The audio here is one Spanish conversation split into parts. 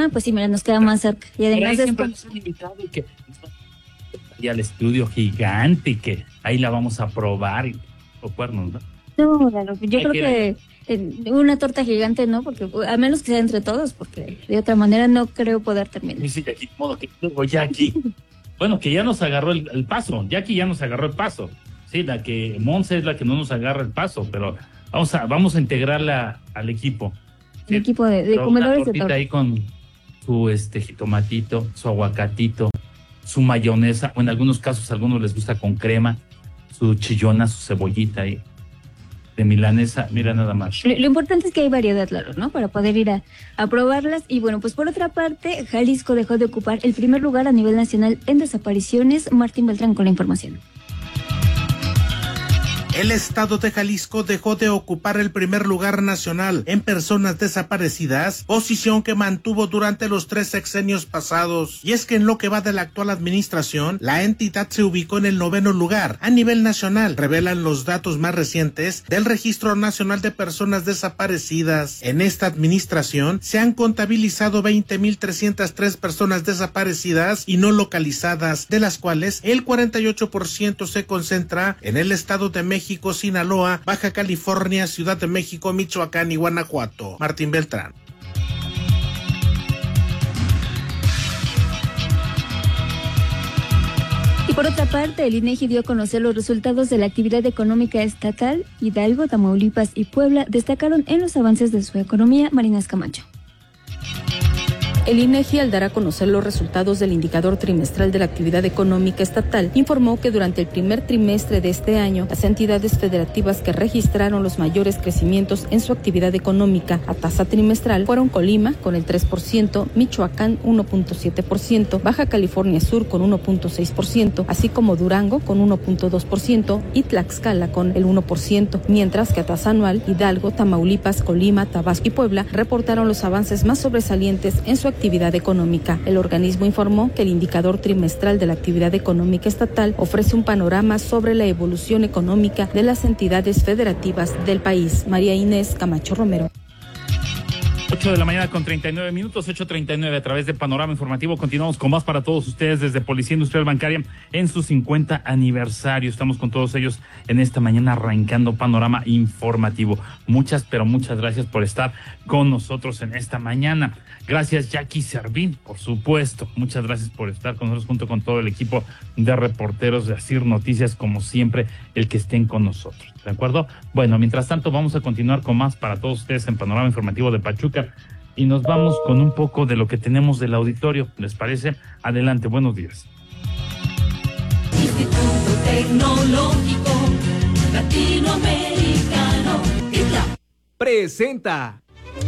pues sí, mira, nos queda más cerca. Y además siempre nos han invitado y al estudio gigante, que ahí la vamos a probar, o cuernos, ¿no? No, yo creo que una torta gigante no, porque a menos que sea entre todos, porque de otra manera no creo poder terminar. Sí, aquí, de modo que luego Jackie, bueno, que ya nos agarró el paso, Jackie ya nos agarró el paso, sí, la que Monse es la que no nos agarra el paso, pero vamos a integrarla al equipo. ¿Sí? El equipo de comedores de torta. Ahí con su jitomatito, su aguacatito, su mayonesa, o en algunos casos a algunos les gusta con crema, su chillona, su cebollita ahí. De milanesa, mira nada más. Lo importante es que hay variedad, Lalo, ¿no? Para poder ir a probarlas. Y bueno, pues por otra parte, Jalisco dejó de ocupar el primer lugar a nivel nacional en desapariciones. Martín Beltrán con la información. El estado de Jalisco dejó de ocupar el primer lugar nacional en personas desaparecidas, posición que mantuvo durante los 3 sexenios pasados. Y es que en lo que va de la actual administración, la entidad se ubicó en el 9º lugar a nivel nacional, revelan los datos más recientes del Registro Nacional de Personas Desaparecidas. En esta administración se han contabilizado 20,303 personas desaparecidas y no localizadas, de las cuales el 48% se concentra en el estado de México, Sinaloa, Baja California, Ciudad de México, Michoacán y Guanajuato. Martín Beltrán. Y por otra parte, el INEGI dio a conocer los resultados de la actividad económica estatal. Hidalgo, Tamaulipas y Puebla destacaron en los avances de su economía. Marina Camacho. El INEGI, al dar a conocer los resultados del indicador trimestral de la actividad económica estatal, informó que durante el primer trimestre de este año, las entidades federativas que registraron los mayores crecimientos en su actividad económica a tasa trimestral fueron Colima con el 3%, Michoacán 1.7%, Baja California Sur con 1.6%, así como Durango con 1.2% y Tlaxcala con el 1%, mientras que a tasa anual, Hidalgo, Tamaulipas, Colima, Tabasco y Puebla reportaron los avances más sobresalientes en su actividad económica. El organismo informó que el indicador trimestral de la actividad económica estatal ofrece un panorama sobre la evolución económica de las entidades federativas del país. María Inés Camacho Romero. 8 de la mañana con 39 minutos, 8:39 a través de Panorama Informativo. Continuamos con más para todos ustedes desde Policía Industrial Bancaria en su 50 aniversario. Estamos con todos ellos en esta mañana arrancando Panorama Informativo. Muchas, pero muchas gracias por estar con nosotros en esta mañana. Gracias, Jackie Servín, por supuesto. Muchas gracias por estar con nosotros junto con todo el equipo de reporteros de Asir Noticias, como siempre, el que estén con nosotros. ¿De acuerdo? Bueno, mientras tanto vamos a continuar con más para todos ustedes en Panorama Informativo de Pachuca y nos vamos con un poco de lo que tenemos del auditorio. ¿Les parece? Adelante, buenos días. Instituto Tecnológico Latinoamericano, ITLA, presenta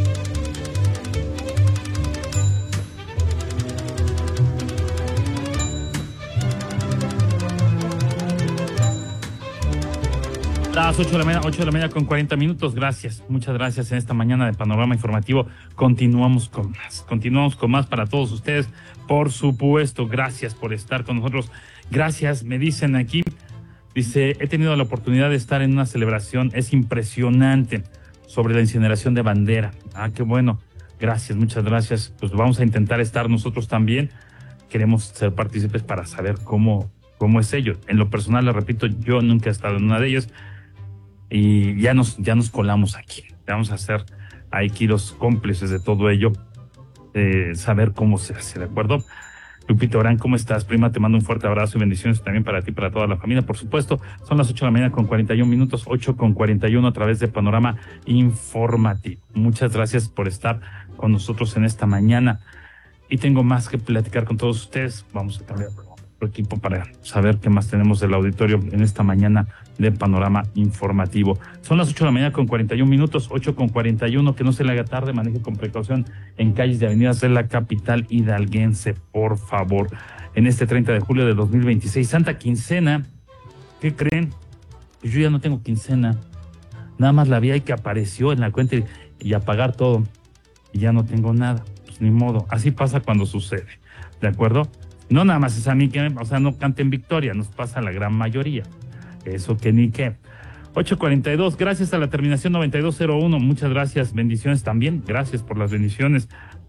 Las 8 de la mañana con 40 minutos. Gracias, muchas gracias en esta mañana de Panorama Informativo. Continuamos con más para todos ustedes. Por supuesto, gracias por estar con nosotros. Gracias, me dicen aquí. Dice, he tenido la oportunidad de estar en una celebración, es impresionante, sobre la incineración de Bandera. Ah, qué bueno. Gracias, muchas gracias. Pues vamos a intentar estar nosotros también. Queremos ser partícipes para saber cómo es ello. En lo personal, le repito, yo nunca he estado en una de ellas. Y ya nos colamos aquí. Vamos a ser aquí los cómplices de todo ello, saber cómo se hace, ¿de acuerdo? Lupita Orán, ¿cómo estás? Prima, te mando un fuerte abrazo y bendiciones también para ti y para toda la familia, por supuesto. Son las 8 de la mañana con 41 minutos, 8:41 a través de Panorama Informativo. Muchas gracias por estar con nosotros en esta mañana. Y tengo más que platicar con todos ustedes. Vamos a cambiar el equipo para saber qué más tenemos del auditorio en esta mañana de Panorama Informativo. Son las 8 de la mañana con 41 minutos, 8:41, que no se le haga tarde, maneje con precaución en calles de avenidas de la capital hidalguense, por favor. En este 30 de julio de 2026, Santa Quincena, ¿qué creen? Pues yo ya no tengo quincena, nada más la vi ahí que apareció en la cuenta y a pagar todo, y ya no tengo nada, pues ni modo, así pasa cuando sucede, ¿de acuerdo? No nada más es a mí que, no canten victoria, nos pasa a la gran mayoría. Eso que ni qué. 8:42, gracias a la terminación 9201, muchas gracias, bendiciones también, gracias por las bendiciones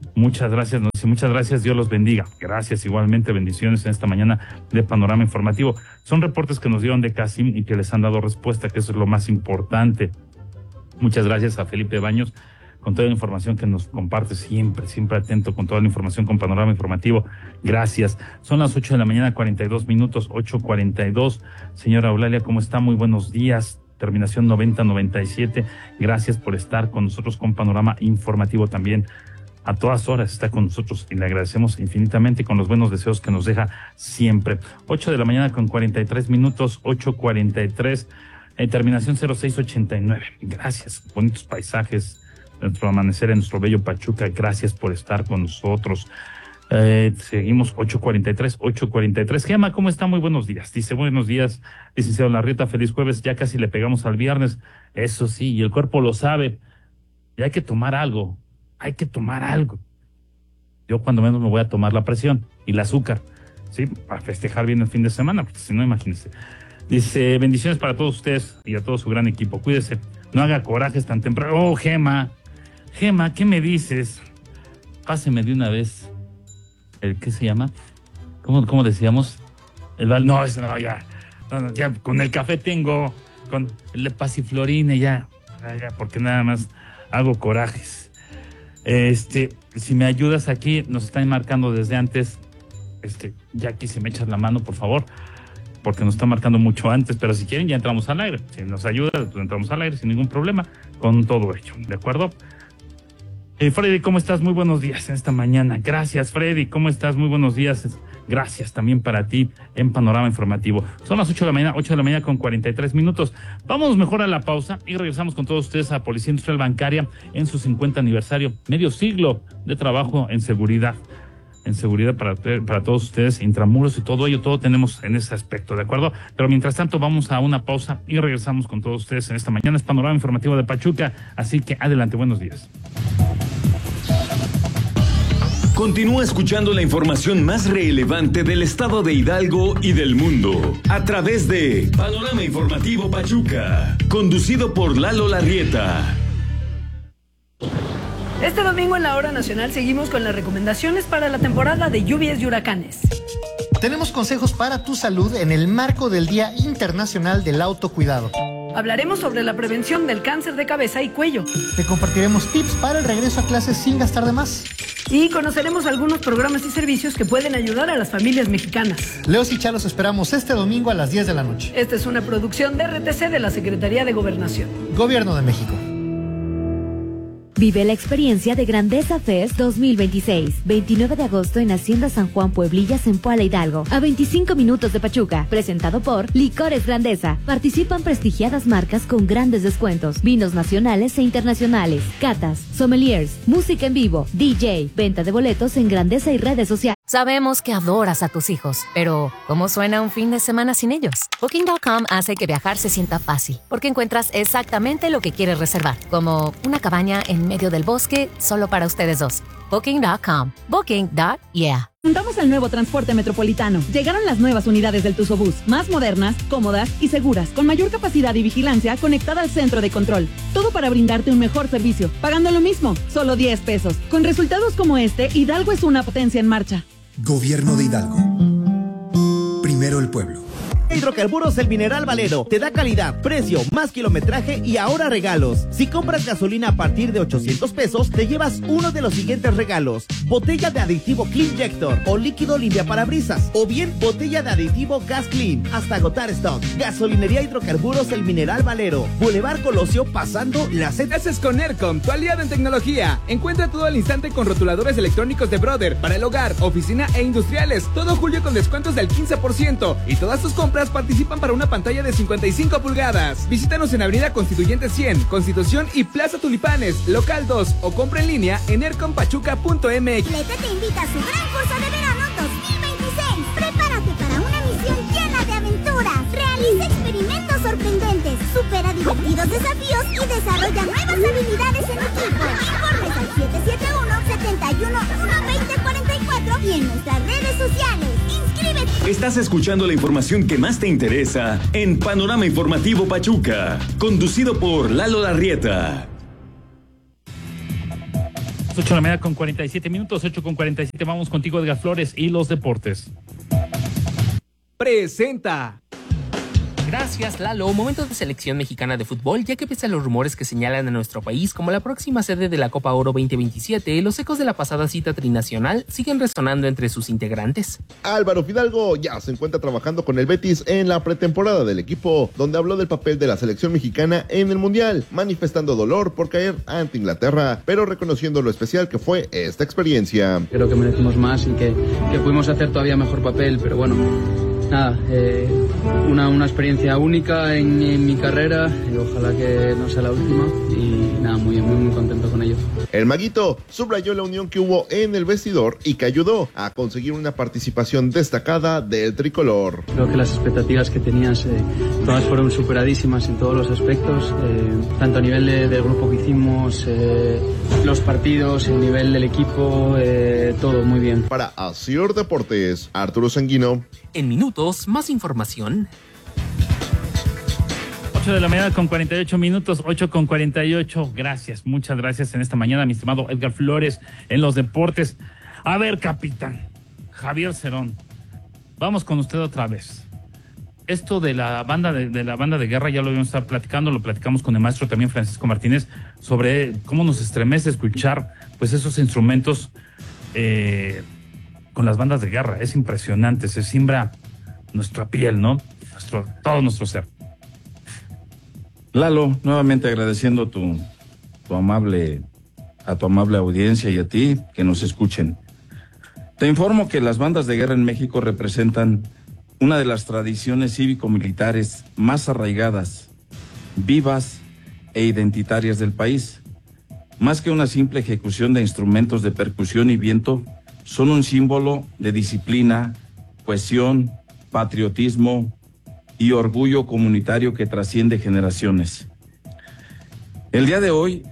Muchas gracias, nos dice, muchas gracias, Dios los bendiga. Gracias, igualmente, bendiciones en esta mañana de Panorama Informativo. Son reportes que nos dieron de Casim y que les han dado respuesta, que eso es lo más importante. Muchas gracias a Felipe Baños con toda la información que nos comparte, siempre atento con toda la información con Panorama Informativo. Gracias. Son las 8 de la mañana, 42 minutos, 8:42. Señora Eulalia, ¿cómo está? Muy buenos días. Terminación 9097. Gracias por estar con nosotros con Panorama Informativo también. A todas horas está con nosotros y le agradecemos infinitamente con los buenos deseos que nos deja siempre. 8 de la mañana con 43 minutos, 8:43, terminación 0689. Gracias, bonitos paisajes, nuestro amanecer en nuestro bello Pachuca, gracias por estar con nosotros. Seguimos 8:43. Gema, ¿cómo está? Muy buenos días. Dice, buenos días, licenciado Larrieta, feliz jueves, ya casi le pegamos al viernes. Eso sí, y el cuerpo lo sabe, y hay que tomar algo. Yo cuando menos me voy a tomar la presión y el azúcar, ¿sí? Para festejar bien el fin de semana, porque si no, imagínense. Dice, bendiciones para todos ustedes y a todo su gran equipo. Cuídese, no haga corajes tan temprano. Oh, Gema, ¿qué me dices? Páseme de una vez ¿qué se llama? ¿Cómo decíamos? Ya con el café tengo, con el pasiflorine ya, porque nada más hago corajes. Si me ayudas aquí, nos están marcando desde antes, Jackie, si me echas la mano, por favor, porque nos están marcando mucho antes, pero si quieren ya entramos al aire, si nos ayuda, pues entramos al aire sin ningún problema, con todo hecho, ¿de acuerdo? Freddy, ¿cómo estás? Muy buenos días en esta mañana. Gracias, Freddy, ¿cómo estás? Muy buenos días. Gracias también para ti en Panorama Informativo. Son las 8 de la mañana con 43 minutos. Vamos mejor a la pausa y regresamos con todos ustedes a Policía Industrial Bancaria en su 50 aniversario, medio siglo de trabajo en seguridad. En seguridad para todos ustedes, intramuros y todo ello, todo tenemos en ese aspecto, ¿de acuerdo? Pero mientras tanto vamos a una pausa y regresamos con todos ustedes en esta mañana. Es Panorama Informativo de Pachuca, así que adelante, buenos días. Continúa escuchando la información más relevante del estado de Hidalgo y del mundo a través de Panorama Informativo Pachuca, conducido por Lalo Larrieta. Este domingo en la Hora Nacional seguimos con las recomendaciones para la temporada de lluvias y huracanes. Tenemos consejos para tu salud en el marco del Día Internacional del Autocuidado. Hablaremos sobre la prevención del cáncer de cabeza y cuello. Te compartiremos tips para el regreso a clases sin gastar de más. Y conoceremos algunos programas y servicios que pueden ayudar a las familias mexicanas. Leos y Chá los esperamos este domingo a las 10 de la noche. Esta es una producción de RTC de la Secretaría de Gobernación. Gobierno de México. Vive la experiencia de Grandeza Fest 2026, 29 de agosto en Hacienda San Juan Pueblillas en Puala Hidalgo, a 25 minutos de Pachuca, presentado por Licores Grandeza. Participan prestigiadas marcas con grandes descuentos, vinos nacionales e internacionales, catas, sommeliers, música en vivo, DJ, venta de boletos en Grandeza y redes sociales. Sabemos que adoras a tus hijos, pero ¿cómo suena un fin de semana sin ellos? Booking.com hace que viajar se sienta fácil, porque encuentras exactamente lo que quieres reservar, como una cabaña en medio del bosque solo para ustedes dos. Booking.com. Booking.yeah. Juntamos el nuevo transporte metropolitano. Llegaron las nuevas unidades del Tuzobús, más modernas, cómodas y seguras, con mayor capacidad y vigilancia conectada al centro de control. Todo para brindarte un mejor servicio, pagando lo mismo, solo 10 pesos. Con resultados como este, Hidalgo es una potencia en marcha. Gobierno de Hidalgo. Primero el pueblo. Hidrocarburos El Mineral Valero te da calidad, precio, más kilometraje y ahora regalos. Si compras gasolina a partir de 800 pesos, te llevas uno de los siguientes regalos: botella de aditivo Cleanjector o líquido limpia parabrisas, o bien botella de aditivo Gas Clean hasta agotar stock. Gasolinería Hidrocarburos El Mineral Valero, Boulevard Colosio pasando la Z. Haces con ERCOM, tu aliado en tecnología. Encuentra todo al instante con rotuladores electrónicos de Brother para el hogar, oficina e industriales. Todo julio con descuentos del 15% y todas tus compras participan para una pantalla de 55 pulgadas. Visítanos en Avenida Constituyente 100, Constitución y Plaza Tulipanes, local 2, o compra en línea en ercompachuca.mx. Lete te invita a su gran curso de verano 2026. Prepárate para una misión llena de aventuras. Realiza experimentos sorprendentes, supera divertidos desafíos y desarrolla nuevas habilidades en equipo. Informes al 771-71-12044 y en nuestras redes sociales. Estás escuchando la información que más te interesa en Panorama Informativo Pachuca, conducido por Lalo Larrieta. 8 de la mañana con 47 minutos, 8:47. Vamos contigo, Edgar Flores, y los deportes. Presenta. Gracias, Lalo. Momento de selección mexicana de fútbol, ya que pese a los rumores que señalan a nuestro país como la próxima sede de la Copa Oro 2027, los ecos de la pasada cita trinacional siguen resonando entre sus integrantes. Álvaro Fidalgo ya se encuentra trabajando con el Betis en la pretemporada del equipo, donde habló del papel de la selección mexicana en el Mundial, manifestando dolor por caer ante Inglaterra, pero reconociendo lo especial que fue esta experiencia. Creo que merecimos más y que pudimos hacer todavía mejor papel, pero bueno, nada, una experiencia única en mi carrera y ojalá que no sea la última y nada, muy contento con ello. El Maguito subrayó la unión que hubo en el vestidor y que ayudó a conseguir una participación destacada del tricolor. Creo que las expectativas que tenías todas fueron superadísimas en todos los aspectos, tanto a nivel del grupo que hicimos, los partidos, el nivel del equipo, todo muy bien. Para Asier Deportes, Arturo Sanguino. En minutos, más información. 8 de la mañana con 48 minutos, 8:48. Gracias, muchas gracias en esta mañana, mi estimado Edgar Flores, en los deportes. A ver, capitán, Javier Cerón, vamos con usted otra vez. Esto de la banda de guerra ya lo habíamos estado platicando, lo platicamos con el maestro también Francisco Martínez, sobre cómo nos estremece escuchar pues esos instrumentos con las bandas de guerra. Es impresionante, se simbra nuestra piel, ¿no? Todo nuestro ser. Lalo, nuevamente agradeciendo a tu amable audiencia y a ti que nos escuchen. Te informo que las bandas de guerra en México representan una de las tradiciones cívico-militares más arraigadas, vivas e identitarias del país. Más que una simple ejecución de instrumentos de percusión y viento, son un símbolo de disciplina, cohesión, patriotismo y orgullo comunitario que trasciende generaciones. El día de hoy,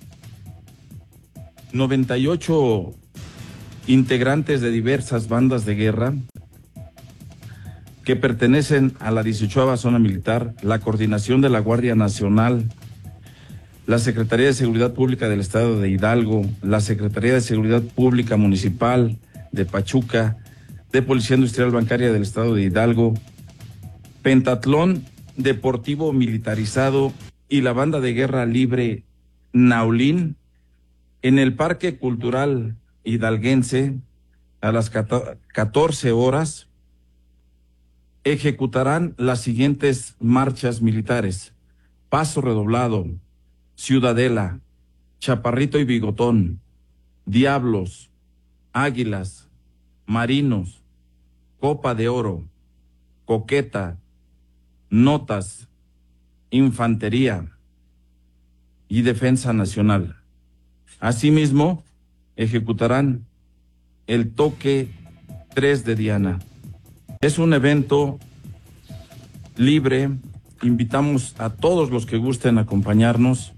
98 integrantes de diversas bandas de guerra que pertenecen a la 18ª Zona Militar, la Coordinación de la Guardia Nacional, la Secretaría de Seguridad Pública del Estado de Hidalgo, la Secretaría de Seguridad Pública Municipal de Pachuca, de Policía Industrial Bancaria del Estado de Hidalgo, Pentatlón Deportivo Militarizado y la Banda de Guerra Libre Naulín, en el Parque Cultural Hidalguense, a las 14 horas, ejecutarán las siguientes marchas militares: Paso Redoblado, Ciudadela, Chaparrito y Bigotón, Diablos, Águilas, Marinos, Copa de Oro, Coqueta, Notas, Infantería y Defensa Nacional. Asimismo, ejecutarán el Toque 3 de Diana. Es un evento libre, invitamos a todos los que gusten acompañarnos.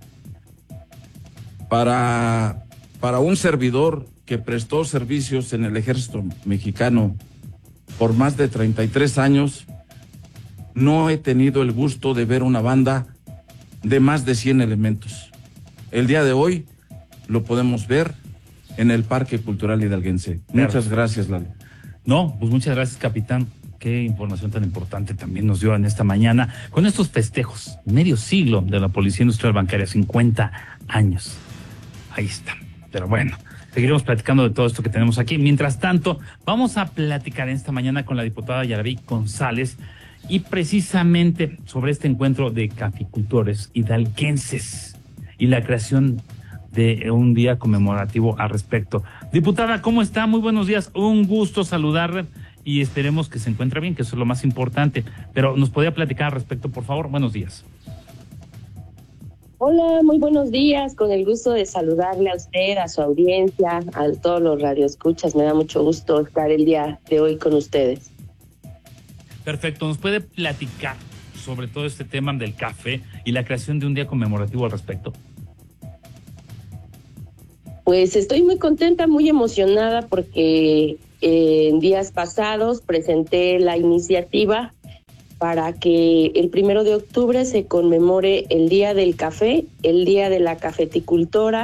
Para un servidor que prestó servicios en el ejército mexicano por más de 33 años, no he tenido el gusto de ver una banda de más de 100 elementos. El día de hoy lo podemos ver en el Parque Cultural Hidalguense. Muchas gracias, Lalo. No, pues muchas gracias, capitán. Qué información tan importante también nos dio en esta mañana con estos festejos, medio siglo de la Policía Industrial Bancaria, 50 años. Ahí está. Pero bueno, seguiremos platicando de todo esto que tenemos aquí. Mientras tanto, vamos a platicar esta mañana con la diputada Yaraví González y precisamente sobre este encuentro de caficultores hidalguenses y la creación de un día conmemorativo al respecto. Diputada, ¿cómo está? Muy buenos días. Un gusto saludarle y esperemos que se encuentre bien, que eso es lo más importante. Pero ¿nos podría platicar al respecto, por favor? Buenos días. Hola, muy buenos días. Con el gusto de saludarle a usted, a su audiencia, a todos los radioescuchas. Me da mucho gusto estar el día de hoy con ustedes. Perfecto. ¿Nos puede platicar sobre todo este tema del café y la creación de un día conmemorativo al respecto? Pues estoy muy contenta, muy emocionada porque en días pasados presenté la iniciativa para que el 1 de octubre se conmemore el Día del Café, el Día de la Cafeticultora,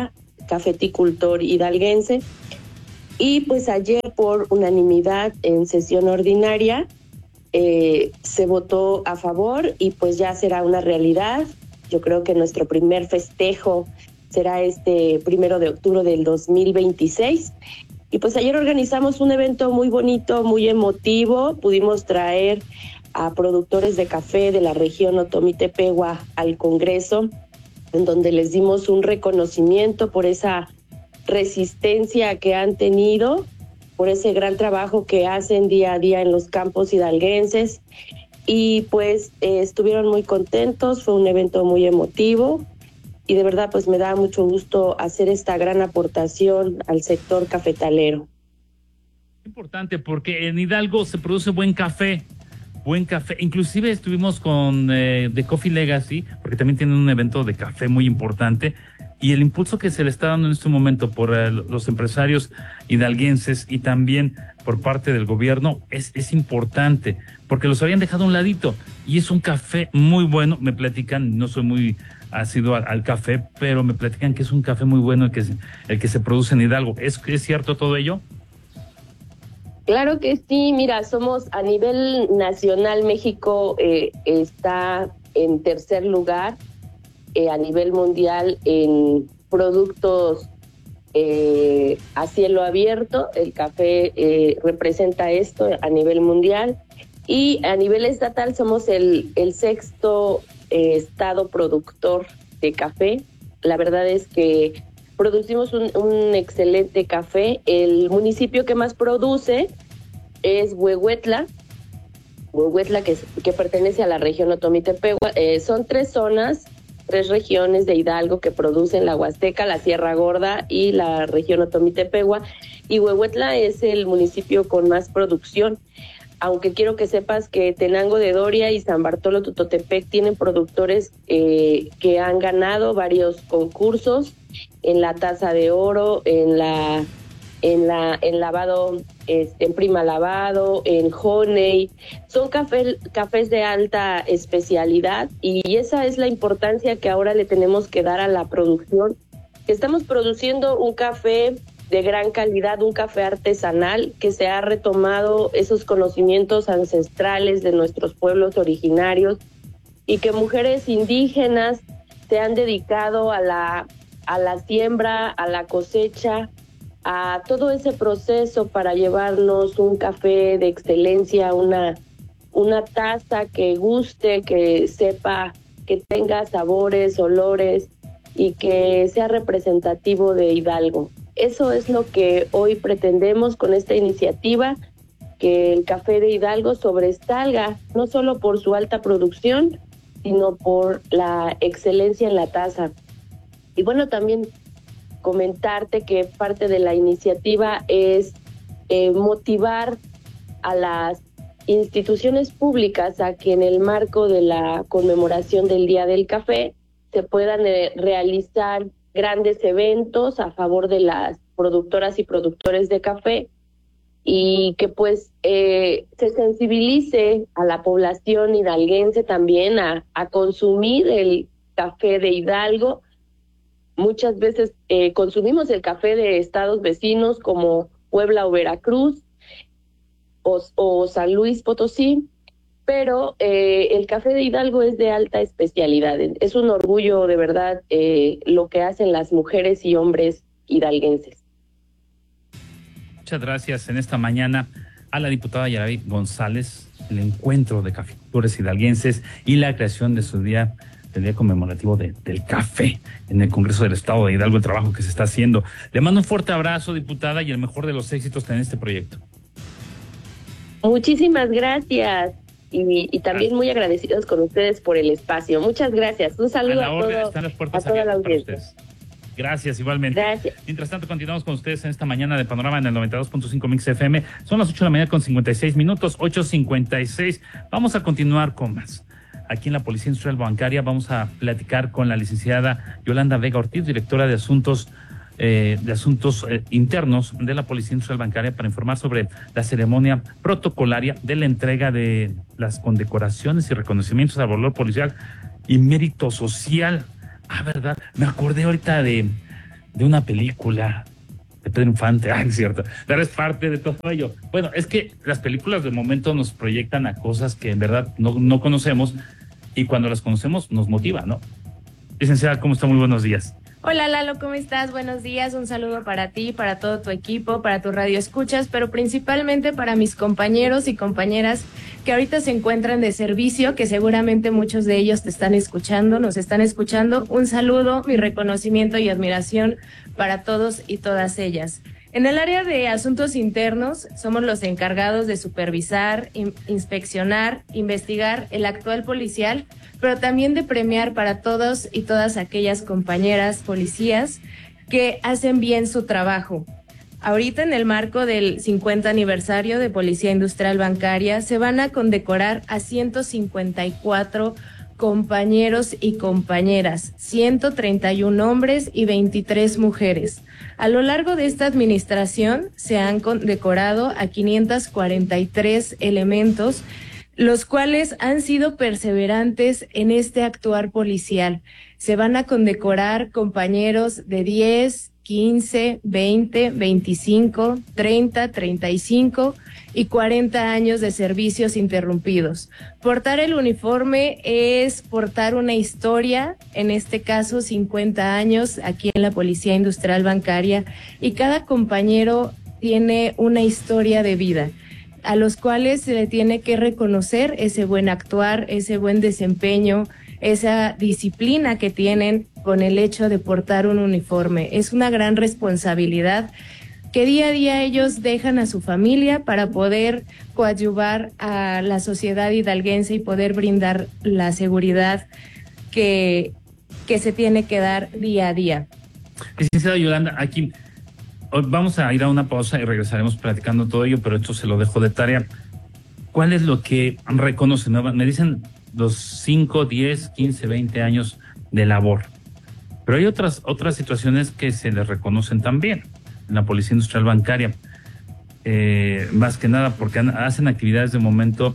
cafeticultor hidalguense. Y pues ayer por unanimidad en sesión ordinaria se votó a favor y pues ya será una realidad. Yo creo que nuestro primer festejo será este 1 de octubre del 2026. Y pues ayer organizamos un evento muy bonito, muy emotivo. Pudimos traer a productores de café de la región Otomí-Tepehua al Congreso, en donde les dimos un reconocimiento por esa resistencia que han tenido, por ese gran trabajo que hacen día a día en los campos hidalguenses. Y pues estuvieron muy contentos, fue un evento muy emotivo y de verdad pues me da mucho gusto hacer esta gran aportación al sector cafetalero. Importante porque en Hidalgo se produce buen café. Inclusive estuvimos con The Coffee Legacy, porque también tienen un evento de café muy importante, y el impulso que se le está dando en este momento por los empresarios hidalguenses y también por parte del gobierno es importante, porque los habían dejado a un ladito, y es un café muy bueno. Me platican, no soy muy asiduo al café, pero me platican que es un café muy bueno el que se produce en Hidalgo. ¿Es cierto todo ello? Claro que sí, mira, somos a nivel nacional, México está en tercer lugar a nivel mundial en productos a cielo abierto. El café representa esto a nivel mundial y a nivel estatal somos el sexto estado productor de café. La verdad es que producimos un excelente café. El municipio que más produce es Huehuetla, que pertenece a la región Otomí-Tepehua. Son tres regiones de Hidalgo que producen: la Huasteca, la Sierra Gorda y la región Otomí-Tepehua. Y Huehuetla es el municipio con más producción. Aunque quiero que sepas que Tenango de Doria y San Bartolo Tutotepec tienen productores que han ganado varios concursos en la Taza de Oro, en lavado, en prima lavado, en honey. Son cafés de alta especialidad y esa es la importancia que ahora le tenemos que dar a la producción. Estamos produciendo un café de gran calidad, un café artesanal que se ha retomado esos conocimientos ancestrales de nuestros pueblos originarios y que mujeres indígenas se han dedicado a la siembra, a la cosecha, a todo ese proceso para llevarnos un café de excelencia, una taza que guste, que sepa, que tenga sabores, olores y que sea representativo de Hidalgo. Eso es lo que hoy pretendemos con esta iniciativa, que el café de Hidalgo sobresalga no solo por su alta producción, sino por la excelencia en la taza. Y bueno, también comentarte que parte de la iniciativa es motivar a las instituciones públicas a que en el marco de la conmemoración del Día del Café se puedan realizar grandes eventos a favor de las productoras y productores de café y que pues se sensibilice a la población hidalguense también a consumir el café de Hidalgo. Muchas veces consumimos el café de estados vecinos como Puebla o Veracruz o San Luis Potosí, pero el café de Hidalgo es de alta especialidad. Es un orgullo de verdad lo que hacen las mujeres y hombres hidalguenses. Muchas gracias en esta mañana a la diputada Yaraví González, el encuentro de cafecultores hidalguenses y la creación de su día, el día conmemorativo del café en el Congreso del Estado de Hidalgo, el trabajo que se está haciendo. Le mando un fuerte abrazo, diputada, y el mejor de los éxitos en este proyecto. Muchísimas gracias. Y también muy agradecidos con ustedes por el espacio. Muchas gracias. Un saludo a toda la audiencia. Gracias, igualmente. Gracias. Mientras tanto, continuamos con ustedes en esta mañana de Panorama en el 92.5 Mix FM. Son las 8 de la mañana con 56 minutos, 8:56. Vamos a continuar con más. Aquí en la Policía Industrial Bancaria vamos a platicar con la licenciada Yolanda Vega Ortiz, directora de Asuntos Internos de la Policía Industrial Bancaria, para informar sobre la ceremonia protocolaria de la entrega de las condecoraciones y reconocimientos al valor policial y mérito social. Ah, ¿verdad? Me acordé ahorita de de una película de Pedro Infante. Es cierto, pero es parte de todo ello. Bueno, es que las películas de momento nos proyectan a cosas que en verdad no conocemos, y cuando las conocemos nos motiva, ¿no? Licenciada, ¿cómo está? Muy buenos días. Hola Lalo, ¿cómo estás? Buenos días, un saludo para ti, para todo tu equipo, para tu radio escuchas, pero principalmente para mis compañeros y compañeras que ahorita se encuentran de servicio, que seguramente muchos de ellos te están escuchando, nos están escuchando. Un saludo, mi reconocimiento y admiración para todos y todas ellas. En el área de asuntos internos, somos los encargados de supervisar, inspeccionar, investigar el actual policial, pero también de premiar para todos y todas aquellas compañeras policías que hacen bien su trabajo. Ahorita, en el marco del 50 aniversario de Policía Industrial Bancaria, se van a condecorar a 154 compañeros y compañeras, 131 hombres y 23 mujeres. A lo largo de esta administración se han condecorado a 543 elementos, los cuales han sido perseverantes en este actuar policial. Se van a condecorar compañeros de 10, 15, 20, 25, 30, 35 y 40 años de servicios interrumpidos. Portar el uniforme es portar una historia, en este caso 50 años aquí en la Policía Industrial Bancaria, y cada compañero tiene una historia de vida, a los cuales se le tiene que reconocer ese buen actuar, ese buen desempeño, esa disciplina que tienen con el hecho de portar un uniforme. Es una gran responsabilidad que día a día ellos dejan a su familia para poder coadyuvar a la sociedad hidalguense y poder brindar la seguridad que se tiene que dar día a día. Licenciada Yolanda, aquí vamos a ir a una pausa y regresaremos platicando todo ello, pero esto se lo dejo de tarea. ¿Cuál es lo que reconocen? Me dicen los 5, 10, 15, 20 años de labor, pero hay otras situaciones que se les reconocen también en la Policía Industrial Bancaria, más que nada porque hacen actividades de momento.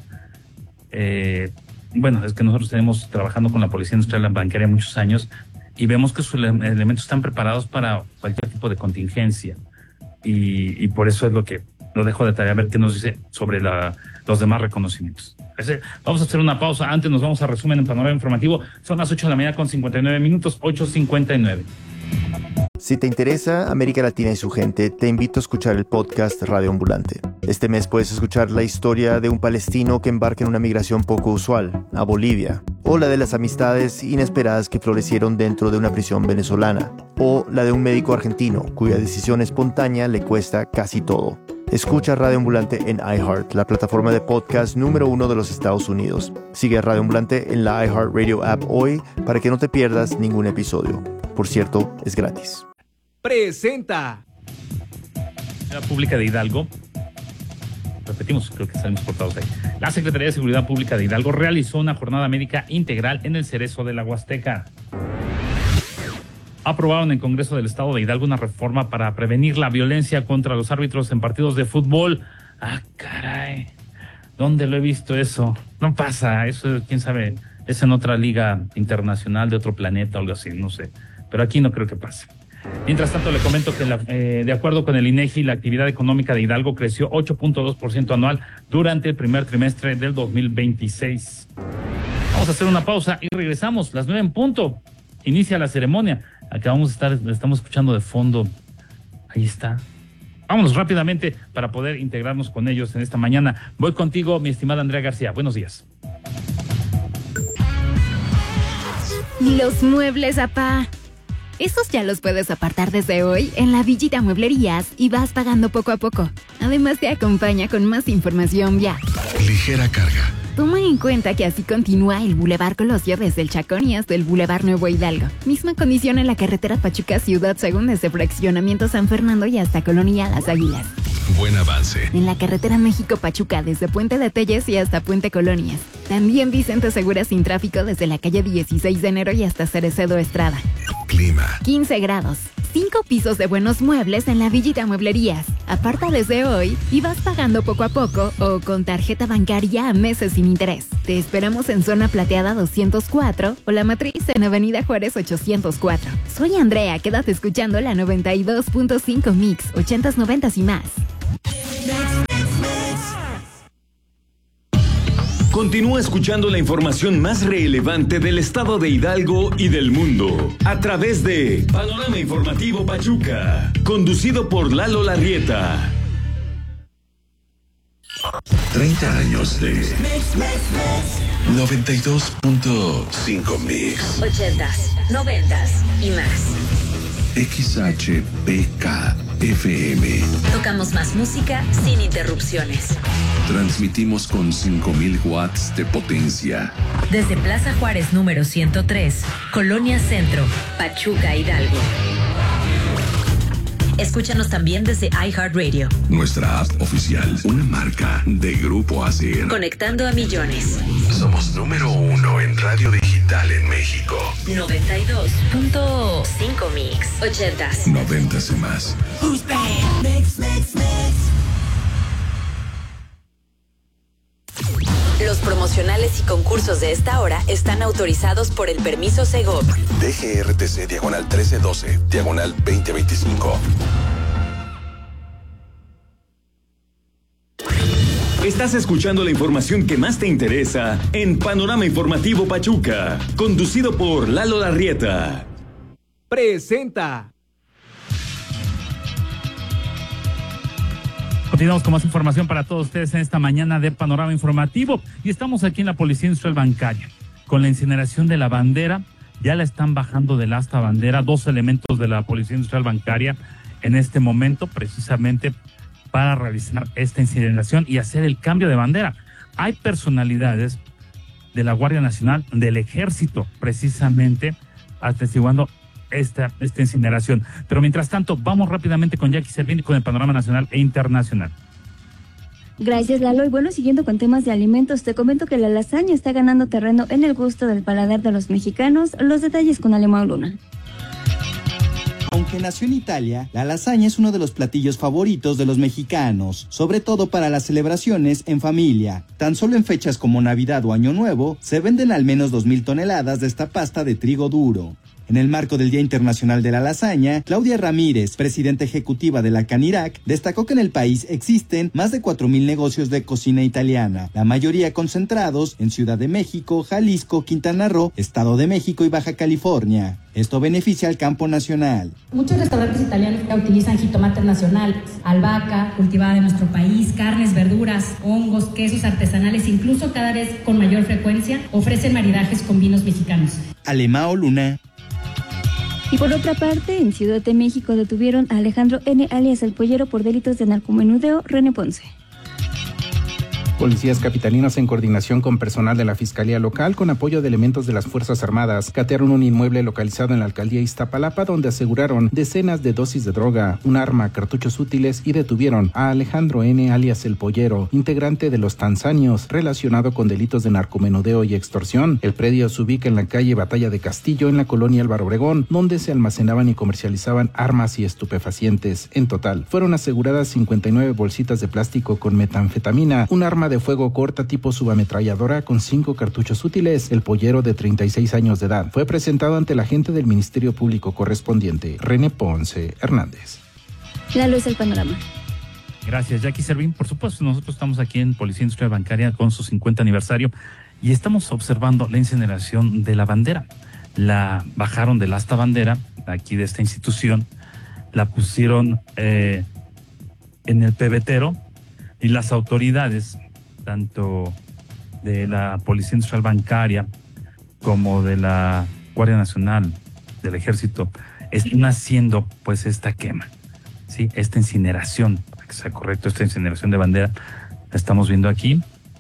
Bueno, es que nosotros tenemos trabajando con la Policía Industrial Bancaria muchos años y vemos que sus elementos están preparados para cualquier tipo de contingencia, y por eso es lo que lo dejo de tarea, a ver qué nos dice sobre los demás reconocimientos. Vamos a hacer una pausa. Antes nos vamos a resumen en Panorama Informativo. Son las 8 de la mañana con 59 minutos, 8:59. Si te interesa América Latina y su gente, te invito a escuchar el podcast Radio Ambulante. Este mes puedes escuchar la historia de un palestino que embarca en una migración poco usual, a Bolivia, o la de las amistades inesperadas que florecieron dentro de una prisión venezolana, o la de un médico argentino cuya decisión espontánea le cuesta casi todo. Escucha Radio Ambulante en iHeart, la plataforma de podcast número 1 de los Estados Unidos. Sigue a Radio Ambulante en la iHeartRadio app hoy para que no te pierdas ningún episodio. Por cierto, es gratis. Presenta la Pública de Hidalgo. Repetimos, creo que salimos portados ahí. La Secretaría de Seguridad Pública de Hidalgo realizó una jornada médica integral en el Cerezo de la Huasteca. Aprobaron en el Congreso del Estado de Hidalgo una reforma para prevenir la violencia contra los árbitros en partidos de fútbol. Ah, caray. ¿Dónde lo he visto eso? No pasa, eso quién sabe, es en otra liga internacional de otro planeta o algo así, no sé. Pero aquí no creo que pase. Mientras tanto, le comento que de acuerdo con el INEGI, la actividad económica de Hidalgo creció 8.2% anual durante el primer trimestre del 2026. Vamos a hacer una pausa y regresamos, las 9 en punto. Inicia la ceremonia. Acabamos de estar, estamos escuchando de fondo. Ahí está. Vámonos rápidamente para poder integrarnos con ellos en esta mañana. Voy contigo, mi estimada Andrea García. Buenos días. Los muebles, apá. Esos ya los puedes apartar desde hoy en la Villita Mueblerías y vas pagando poco a poco. Además te acompaña con más información vía Ligera Carga. Toma en cuenta que así continúa el Boulevard Colosio desde el Chacón y hasta el Boulevard Nuevo Hidalgo. Misma condición en la carretera Pachuca Ciudad Según desde Fraccionamiento San Fernando y hasta Colonia Las Águilas. Buen avance. En la carretera México-Pachuca desde Puente de Telles y hasta Puente Colonias. También Vicente Segura sin tráfico desde la calle 16 de enero y hasta Cerecedo Estrada. Clima. 15 grados. 5 pisos de buenos muebles en la Villita Mueblerías. Aparta desde hoy y vas pagando poco a poco o con tarjeta bancaria a meses sin interés. Te esperamos en Zona Plateada 204 o La Matriz en Avenida Juárez 804. Soy Andrea, quédate escuchando la 92.5 Mix, 80s, 90s y más. Continúa escuchando la información más relevante del estado de Hidalgo y del mundo a través de Panorama Informativo Pachuca, conducido por Lalo Larrieta. 30 años de 92.5 Mix. 80s, 90s y más. XHPK-FM. Tocamos más música sin interrupciones. Transmitimos con 5,000 watts de potencia. Desde Plaza Juárez número 103, Colonia Centro, Pachuca, Hidalgo. Escúchanos también desde iHeartRadio. Nuestra app oficial, una marca de Grupo ACR. Conectando a millones. Somos número 1 en radio digital en México. 92.5 Mix. 80s. 90s y más. Los promocionales y concursos de esta hora están autorizados por el permiso Segov. DGRTC /1312, /2025. Estás escuchando la información que más te interesa en Panorama Informativo Pachuca, conducido por Lalo Larrieta. Presenta. Continuamos con más información para todos ustedes en esta mañana de Panorama Informativo y estamos aquí en la Policía Industrial Bancaria. Con la incineración de la bandera, ya la están bajando del asta bandera 2 elementos de la Policía Industrial Bancaria en este momento, precisamente para realizar esta incineración y hacer el cambio de bandera. Hay personalidades de la Guardia Nacional, del Ejército, precisamente atestiguando esta incineración. Pero mientras tanto, vamos rápidamente con Jackie Servín con el panorama nacional e internacional. Gracias, Lalo. Y bueno, siguiendo con temas de alimentos, te comento que la lasaña está ganando terreno en el gusto del paladar de los mexicanos. Los detalles con Alemão Luna. Aunque nació en Italia, la lasaña es uno de los platillos favoritos de los mexicanos, sobre todo para las celebraciones en familia. Tan solo en fechas como Navidad o Año Nuevo, se venden al menos 2,000 toneladas de esta pasta de trigo duro. En el marco del Día Internacional de la Lasaña, Claudia Ramírez, presidenta ejecutiva de la Canirac, destacó que en el país existen más de 4,000 negocios de cocina italiana, la mayoría concentrados en Ciudad de México, Jalisco, Quintana Roo, Estado de México y Baja California. Esto beneficia al campo nacional. Muchos restaurantes italianos ya utilizan jitomates nacionales, albahaca, cultivada de nuestro país, carnes, verduras, hongos, quesos artesanales, incluso cada vez con mayor frecuencia ofrecen maridajes con vinos mexicanos. Alemão Luna. Y por otra parte, en Ciudad de México detuvieron a Alejandro N. alias El Pollero por delitos de narcomenudeo. René Ponce. Policías capitalinos en coordinación con personal de la Fiscalía Local con apoyo de elementos de las Fuerzas Armadas catearon un inmueble localizado en la alcaldía Iztapalapa donde aseguraron decenas de dosis de droga, un arma, cartuchos útiles y detuvieron a Alejandro N. alias El Pollero, integrante de los Tanzanios, relacionado con delitos de narcomenudeo y extorsión. El predio se ubica en la calle Batalla de Castillo en la colonia Álvaro Obregón, donde se almacenaban y comercializaban armas y estupefacientes. En total, fueron aseguradas 59 bolsitas de plástico con metanfetamina, un arma de fuego corta tipo subametralladora con 5 cartuchos útiles. El Pollero, de 36 años de edad, fue presentado ante el agente del Ministerio Público correspondiente, René Ponce Hernández. Lalo, es el panorama. Gracias, Jackie Servín. Por supuesto, nosotros estamos aquí en Policía Industrial Bancaria con su 50 aniversario y estamos observando la incineración de la bandera. La bajaron del asta bandera, aquí de esta institución, la pusieron en el pebetero y las autoridades, tanto de la Policía Industrial Bancaria como de la Guardia Nacional, del Ejército, están haciendo pues esta quema, ¿sí? Esta incineración, para que sea correcto, esta incineración de bandera, la estamos viendo aquí.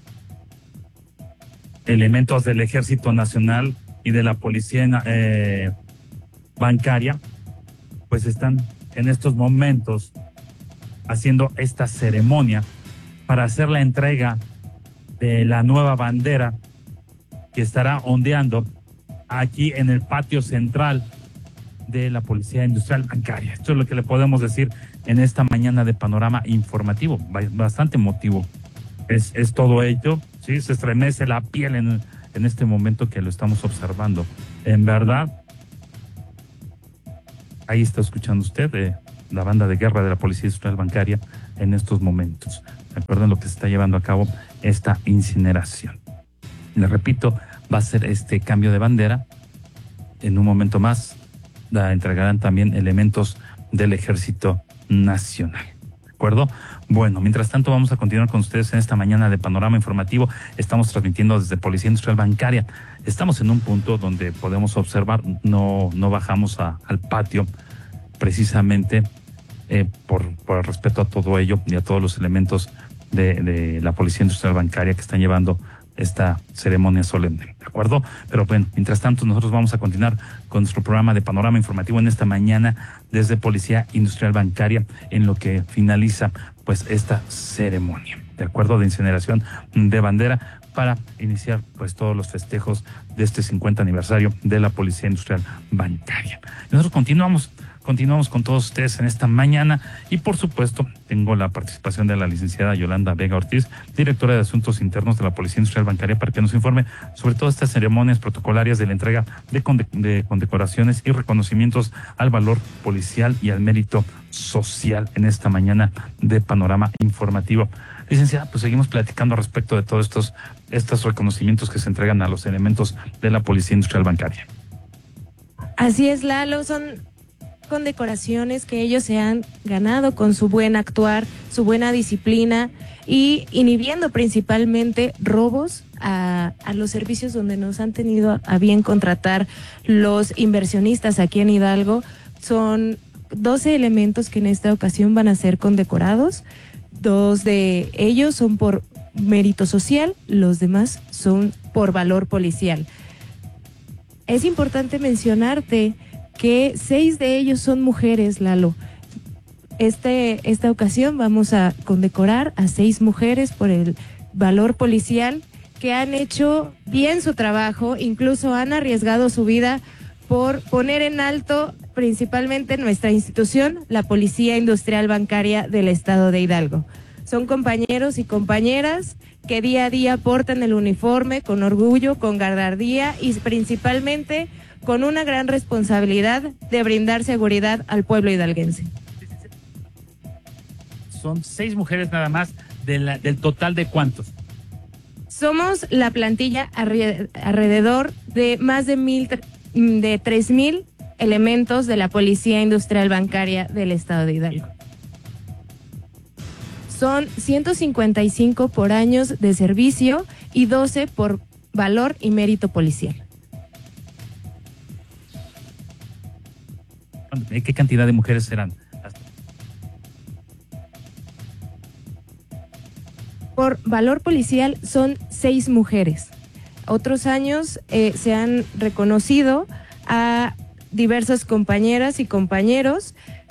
Elementos del Ejército Nacional y de la Policía Bancaria, pues están en estos momentos haciendo esta ceremonia para hacer la entrega de la nueva bandera que estará ondeando aquí en el patio central de la Policía Industrial Bancaria. Esto es lo que le podemos decir en esta mañana de panorama informativo, bastante emotivo. Es todo ello, sí, se estremece la piel en este momento que lo estamos observando. En verdad, ahí está escuchando usted la banda de guerra de la Policía Industrial Bancaria en estos momentos. Recuerden lo que se está llevando a cabo esta incineración. Le repito, va a ser este cambio de bandera. En un momento más la entregarán también elementos del Ejército Nacional. ¿De acuerdo? Bueno, mientras tanto vamos a continuar con ustedes en esta mañana de panorama informativo. Estamos transmitiendo desde Policía Industrial Bancaria. Estamos en un punto donde podemos observar, no bajamos al patio precisamente por el respeto a todo ello y a todos los elementos de la Policía Industrial Bancaria que están llevando esta ceremonia solemne, ¿de acuerdo? Pero bueno, mientras tanto nosotros vamos a continuar con nuestro programa de panorama informativo en esta mañana desde Policía Industrial Bancaria en lo que finaliza pues esta ceremonia, ¿de acuerdo? De incineración de bandera para iniciar pues todos los festejos de este 50 aniversario de la Policía Industrial Bancaria. Nosotros continuamos con todos ustedes en esta mañana y por supuesto tengo la participación de la licenciada Yolanda Vega Ortiz, directora de Asuntos Internos de la Policía Industrial Bancaria, para que nos informe sobre todas estas ceremonias protocolarias de la entrega de condecoraciones y reconocimientos al valor policial y al mérito social en esta mañana de panorama informativo. Licenciada, pues seguimos platicando respecto de todos estos reconocimientos que se entregan a los elementos de la Policía Industrial Bancaria. Así es, Lalo, son condecoraciones que ellos se han ganado con su buen actuar, su buena disciplina y inhibiendo principalmente robos a los servicios donde nos han tenido a bien contratar los inversionistas aquí en Hidalgo. Son 12 elementos que en esta ocasión van a ser condecorados. 2 de ellos son por mérito social, los demás son por valor policial. Es importante mencionarte que 6 de ellos son mujeres, Lalo. Esta ocasión vamos a condecorar a 6 mujeres por el valor policial que han hecho bien su trabajo, incluso han arriesgado su vida por poner en alto principalmente nuestra institución, la Policía Industrial Bancaria del Estado de Hidalgo. Son compañeros y compañeras que día a día portan el uniforme con orgullo, con gallardía y principalmente con una gran responsabilidad de brindar seguridad al pueblo hidalguense. Son 6 mujeres nada más del total de ¿cuántos? Somos la plantilla alrededor de más de 3,000 elementos de la Policía Industrial Bancaria del Estado de Hidalgo. Son 155 por años de servicio y 12 por valor y mérito policial. ¿Qué cantidad de mujeres serán? Por valor policial son 6 mujeres. Otros años se han reconocido a diversas compañeras y compañeros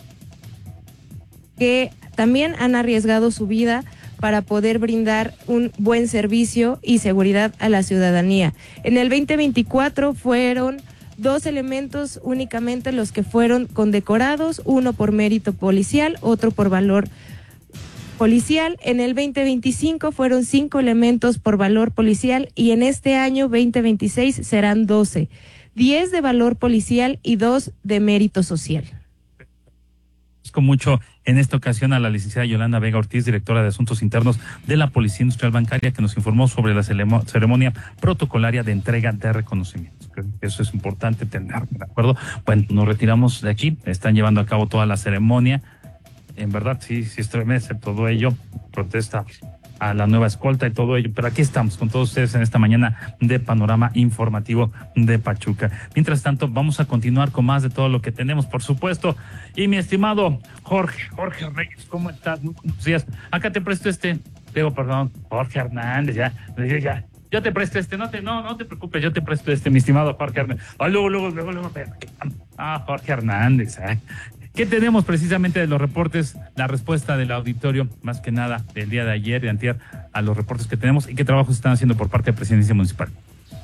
que también han arriesgado su vida para poder brindar un buen servicio y seguridad a la ciudadanía. En el 2024 fueron 2 elementos únicamente los que fueron condecorados, uno por mérito policial, otro por valor policial. En el 2025 fueron 5 elementos por valor policial y en este año 2026 serán 12, 10 de valor policial y 2 de mérito social. Con mucho en esta ocasión a la licenciada Yolanda Vega Ortiz, directora de Asuntos Internos de la Policía Industrial Bancaria, que nos informó sobre la ceremonia protocolaria de entrega de reconocimientos. Creo que eso es importante tener, ¿de acuerdo? Bueno, nos retiramos de aquí, están llevando a cabo toda la ceremonia. En verdad, sí estremece todo ello, protesta a la nueva escolta y todo ello, pero aquí estamos con todos ustedes en esta mañana de panorama informativo de Pachuca. Mientras tanto, vamos a continuar con más de todo lo que tenemos, por supuesto. Y mi estimado Jorge Reyes, ¿cómo estás? Muy buenos días. Acá te presto Jorge Hernández, ya. Yo te presto no te preocupes, yo te presto mi estimado Jorge Hernández. Luego. Jorge Hernández, ¿Qué tenemos precisamente de los reportes? La respuesta del auditorio, más que nada, del día de ayer y antier, a los reportes que tenemos y qué trabajos están haciendo por parte de Presidencia Municipal.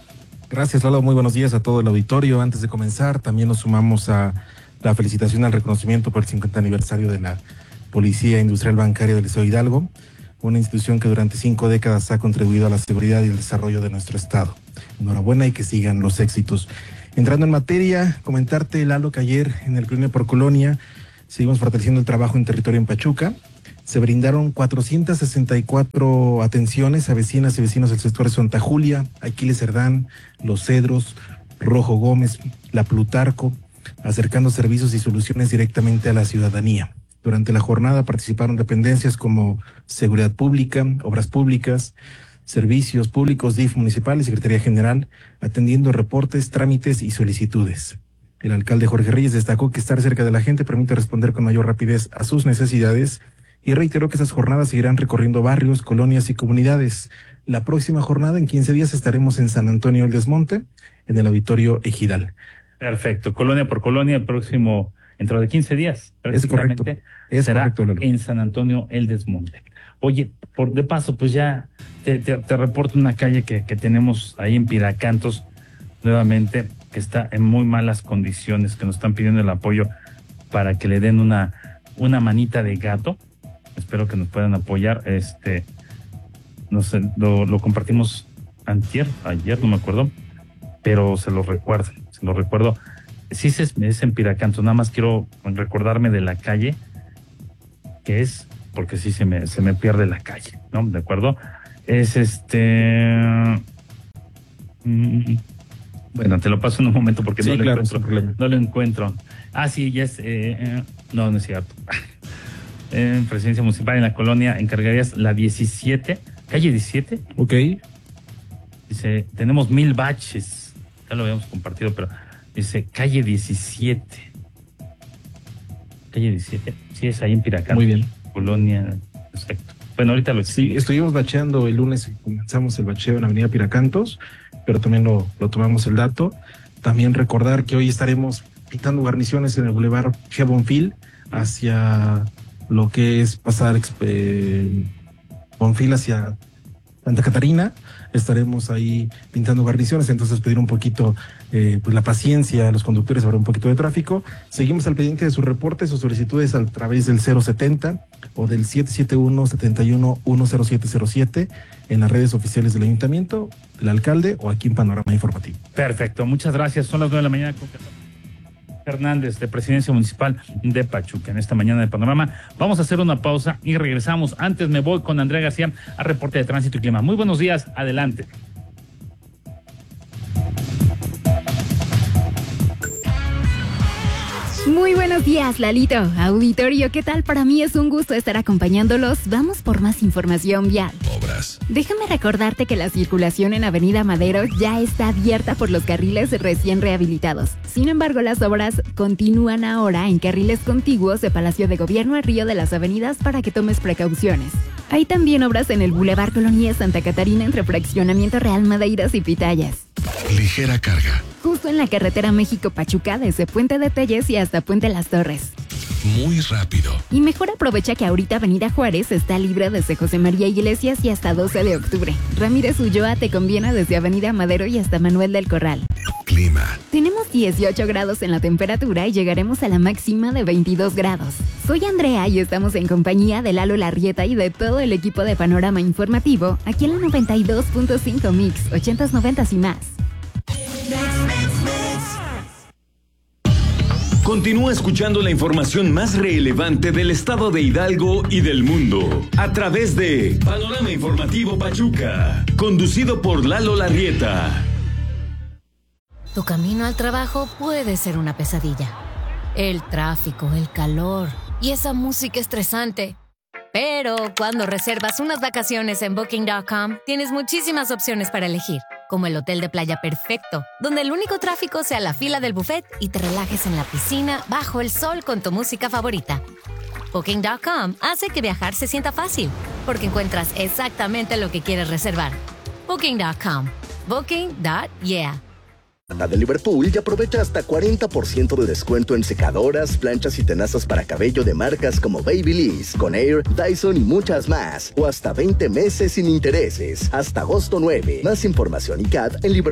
Gracias, Lalo. Muy buenos días a todo el auditorio. Antes de comenzar, también nos sumamos a la felicitación al reconocimiento por el 50 aniversario de la Policía Industrial Bancaria del Estado de Hidalgo, una institución que durante 5 décadas ha contribuido a la seguridad y el desarrollo de nuestro estado. Enhorabuena y que sigan los éxitos. Entrando en materia, comentarte, Lalo, que ayer en el Colonia por Colonia seguimos fortaleciendo el trabajo en territorio en Pachuca. Se brindaron 464 atenciones a vecinas y vecinos del sector de Santa Julia, Aquiles Cerdán, Los Cedros, Rojo Gómez, La Plutarco, acercando servicios y soluciones directamente a la ciudadanía. Durante la jornada participaron dependencias como Seguridad Pública, Obras Públicas, Servicios Públicos, DIF municipal y Secretaría General, atendiendo reportes, trámites y solicitudes. El alcalde Jorge Reyes destacó que estar cerca de la gente permite responder con mayor rapidez a sus necesidades y reiteró que esas jornadas seguirán recorriendo barrios, colonias y comunidades. La próxima jornada, en 15 días, estaremos en San Antonio del Desmonte, en el Auditorio Ejidal. Perfecto, colonia por colonia, el próximo, dentro de 15 días, es correcto, será en San Antonio el Desmonte. Oye, de paso, pues ya te reporto una calle que tenemos ahí en Piracantos, nuevamente, que está en muy malas condiciones, que nos están pidiendo el apoyo para que le den una manita de gato. Espero que nos puedan apoyar. No sé, lo compartimos ayer, no me acuerdo, pero se lo recuerdo. Sí, es en Piracantos, nada más quiero recordarme de la calle que es, porque sí se me pierde la calle, ¿no? ¿De acuerdo? Es bueno, te lo paso en un momento porque sí, no lo encuentro. Ah, sí, ya es, no es cierto. En Presidencia Municipal, en la colonia, encargarías la 17, calle 17. Ok. Dice, tenemos 1000 baches. Ya lo habíamos compartido, pero dice, calle 17. Calle 17. Sí, es ahí en Piracantos. Muy bien. Colonia, exacto. Bueno, ahorita lo explico. Sí, estuvimos bacheando el lunes y comenzamos el bacheo en Avenida Piracantos, pero también lo tomamos el dato. También recordar que hoy estaremos pintando guarniciones en el Boulevard Bonfil hacia lo que es pasar Bonfil hacia Santa Catarina. Estaremos ahí pintando guarniciones, entonces pedir un poquito pues la paciencia a los conductores, habrá un poquito de tráfico. Seguimos al pendiente de sus reportes o solicitudes a través del 070 o del 771-71-10707 en las redes oficiales del Ayuntamiento, del alcalde o aquí en Panorama Informativo. Perfecto, muchas gracias. Son las 9 de la mañana con Hernández, de Presidencia Municipal de Pachuca, en esta mañana de Panorama. Vamos a hacer una pausa y regresamos. Antes me voy con Andrea García a reporte de tránsito y clima. Muy buenos días, adelante. Muy buenos días, Lalito. Auditorio, ¿qué tal? Para mí es un gusto estar acompañándolos. Vamos por más información vial. Obras. Déjame recordarte que la circulación en Avenida Madero ya está abierta por los carriles recién rehabilitados. Sin embargo, las obras continúan ahora en carriles contiguos de Palacio de Gobierno a Río de las Avenidas para que tomes precauciones. Hay también obras en el Boulevard Colonia Santa Catarina entre Fraccionamiento Real Madeiras y Pitayas. Ligera carga. Justo en la carretera México-Pachuca desde Puente de Telles y hasta Puente Las Torres. Muy rápido. Y mejor aprovecha que ahorita Avenida Juárez está libre desde José María Iglesias y hasta 12 de octubre. Ramírez Ulloa te conviene desde Avenida Madero y hasta Manuel del Corral. Clima. Tenemos 18 grados en la temperatura y llegaremos a la máxima de 22 grados. Soy Andrea y estamos en compañía de Lalo Larrieta y de todo el equipo de Panorama Informativo aquí en la 92.5 Mix, 80s, 90s y más. Continúa escuchando la información más relevante del estado de Hidalgo y del mundo a través de Panorama Informativo Pachuca, conducido por Lalo Larrieta. Tu camino al trabajo puede ser una pesadilla. El tráfico, el calor y esa música estresante. Pero cuando reservas unas vacaciones en Booking.com, tienes muchísimas opciones para elegir, como el hotel de playa perfecto, donde el único tráfico sea la fila del buffet y te relajes en la piscina bajo el sol con tu música favorita. Booking.com hace que viajar se sienta fácil, porque encuentras exactamente lo que quieres reservar. Booking.com. Booking.yeah. de Liverpool y aprovecha hasta 40% de descuento en secadoras, planchas y tenazas para cabello de marcas como Babyliss, Conair, Dyson y muchas más. O hasta 20 meses sin intereses. Hasta agosto 9. Más información y CAT en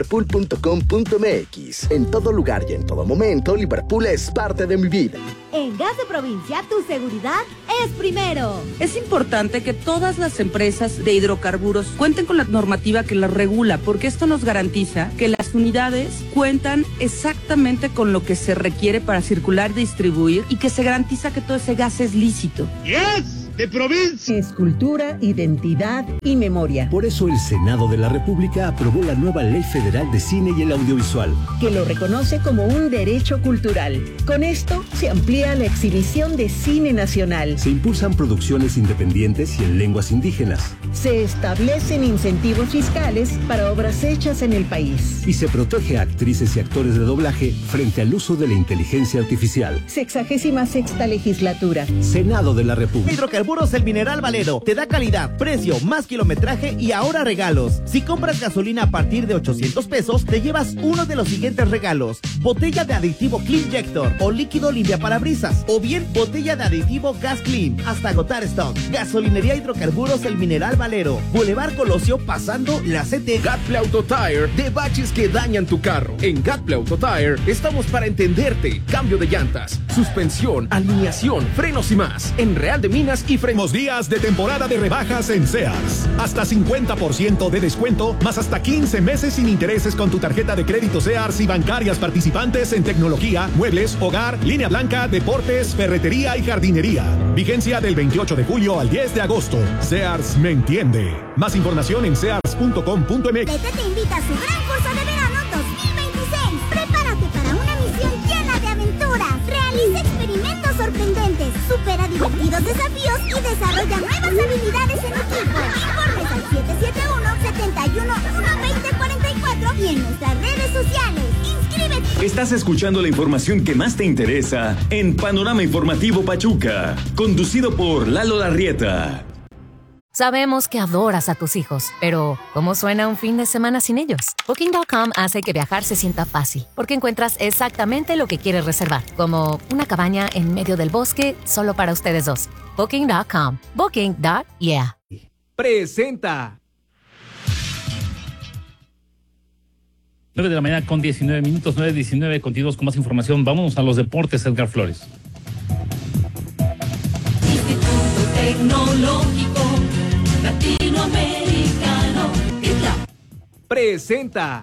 liverpool.com.mx. En todo lugar y en todo momento, Liverpool es parte de mi vida. En Gas de Provincia, tu seguridad es primero. Es importante que todas las empresas de hidrocarburos cuenten con la normativa que las regula, porque esto nos garantiza que las unidades cuentan exactamente con lo que se requiere para circular y distribuir y que se garantiza que todo ese gas es lícito. ¡Yes! De provincia. Es cultura, identidad y memoria. Por eso el Senado de la República aprobó la nueva Ley Federal de Cine y el Audiovisual, que lo reconoce como un derecho cultural. Con esto se amplía la exhibición de cine nacional. Se impulsan producciones independientes y en lenguas indígenas. Se establecen incentivos fiscales para obras hechas en el país. Y se protege a actrices y actores de doblaje frente al uso de la inteligencia artificial. 66ª legislatura. Senado de la República. Hidrocarburos El Mineral Valero te da calidad, precio, más kilometraje y ahora regalos. Si compras gasolina a partir de 800 pesos, te llevas uno de los siguientes regalos: botella de aditivo Cleanjector o líquido limpiaparabrisas, o bien botella de aditivo Gas Clean, hasta agotar stock. Gasolinería Hidrocarburos El Mineral Valero, Boulevard Colosio pasando la CT. Gatle Auto Tire, de baches que dañan tu carro. En Gatle Auto Tire estamos para entenderte. Cambio de llantas, suspensión, alineación, frenos y más. En Real de Minas y Los días de temporada de rebajas en Sears. Hasta 50% de descuento, más hasta 15 meses sin intereses con tu tarjeta de crédito Sears y bancarias participantes en tecnología, muebles, hogar, línea blanca, deportes, ferretería y jardinería. Vigencia del 28 de julio al 10 de agosto. Sears me entiende. Más información en sears.com.mx. Tete te invita a su gran curso de verano 2026. Prepárate para una misión llena de aventuras. Realiza experimentos sorprendentes, supera divertidos desafíos y desarrolla nuevas habilidades en equipo. Informes al 771-71-12044 y en nuestras redes sociales. ¡Inscríbete! Estás escuchando la información que más te interesa en Panorama Informativo Pachuca, conducido por Lalo Larrieta. Sabemos que adoras a tus hijos, pero ¿cómo suena un fin de semana sin ellos? Booking.com hace que viajar se sienta fácil, porque encuentras exactamente lo que quieres reservar, como una cabaña en medio del bosque solo para ustedes dos. Booking.com. Booking.yeah. Presenta. 9 de la mañana con 19 minutos, 9:19, continuamos con más información. Vámonos a los deportes, Edgar Flores. Instituto Tecnológico Latinoamericano, ITLA. Presenta.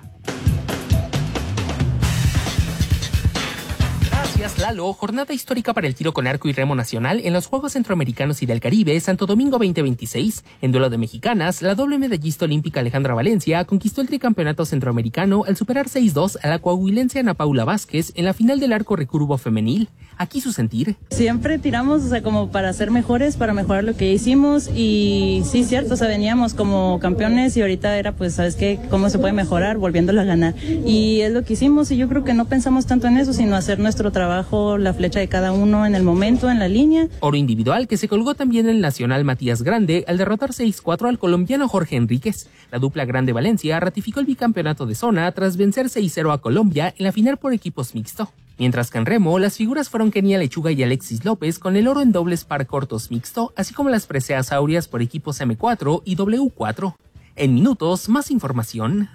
Gracias, Lalo. Jornada histórica para el tiro con arco y remo nacional en los Juegos Centroamericanos y del Caribe, Santo Domingo 2026. En duelo de mexicanas, la doble medallista olímpica Alejandra Valencia conquistó el tricampeonato centroamericano al superar 6-2 a la coahuilense Ana Paula Vázquez en la final del arco recurvo femenil. Aquí su sentir. Siempre tiramos, como para ser mejores, para mejorar lo que hicimos, y sí, cierto, veníamos como campeones y ahorita era, pues, ¿sabes qué? ¿Cómo se puede mejorar? Volviéndolo a ganar. Y es lo que hicimos, y yo creo que no pensamos tanto en eso, sino hacer nuestro trabajo, la flecha de cada uno en el momento, en la línea. Oro individual que se colgó también el nacional Matías Grande al derrotar 6-4 al colombiano Jorge Enríquez. La dupla Grande Valencia ratificó el bicampeonato de zona tras vencer 6-0 a Colombia en la final por equipos mixto. Mientras que en remo, las figuras fueron Kenia Lechuga y Alexis López con el oro en dobles par cortos mixto, así como las preseas áureas por equipos M4 y W4. En minutos, más información.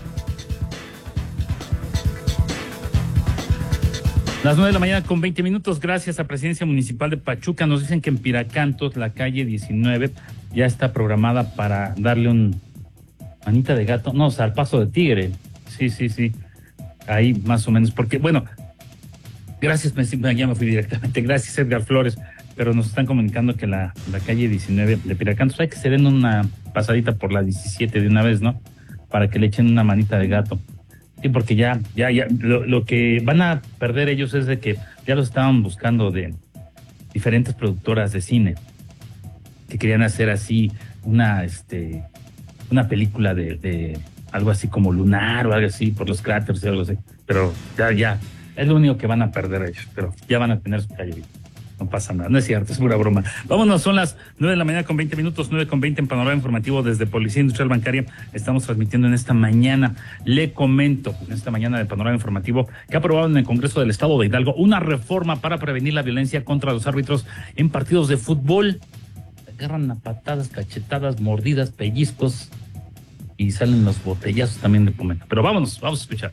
Las 9 de la mañana con 20 minutos, gracias a Presidencia Municipal de Pachuca. Nos dicen que en Piracantos, la calle 19, ya está programada para darle un manita de gato, no, o sea, al paso de tigre. Sí. Ahí más o menos, porque, bueno, gracias, ya me fui directamente, gracias Edgar Flores, pero nos están comunicando que la calle 19 de Piracantos hay que se den una pasadita por la 17 de una vez, ¿no? Para que le echen una manita de gato. Sí, porque ya, lo que van a perder ellos es de que ya los estaban buscando de diferentes productoras de cine que querían hacer así una película de algo así como lunar o algo así por los cráteres y algo así, pero ya es lo único que van a perder ellos, pero ya van a tener su calle. No pasa nada, no es cierto, es pura broma. Vámonos, son las 9 de la mañana con 20 minutos, 9:20 en Panorama Informativo desde Policía Industrial Bancaria. Estamos transmitiendo en esta mañana. Le comento, en esta mañana de Panorama Informativo, que ha aprobado en el Congreso del Estado de Hidalgo una reforma para prevenir la violencia contra los árbitros en partidos de fútbol. Agarran a patadas, cachetadas, mordidas, pellizcos y salen los botellazos también de Pumeta. Pero vamos a escuchar.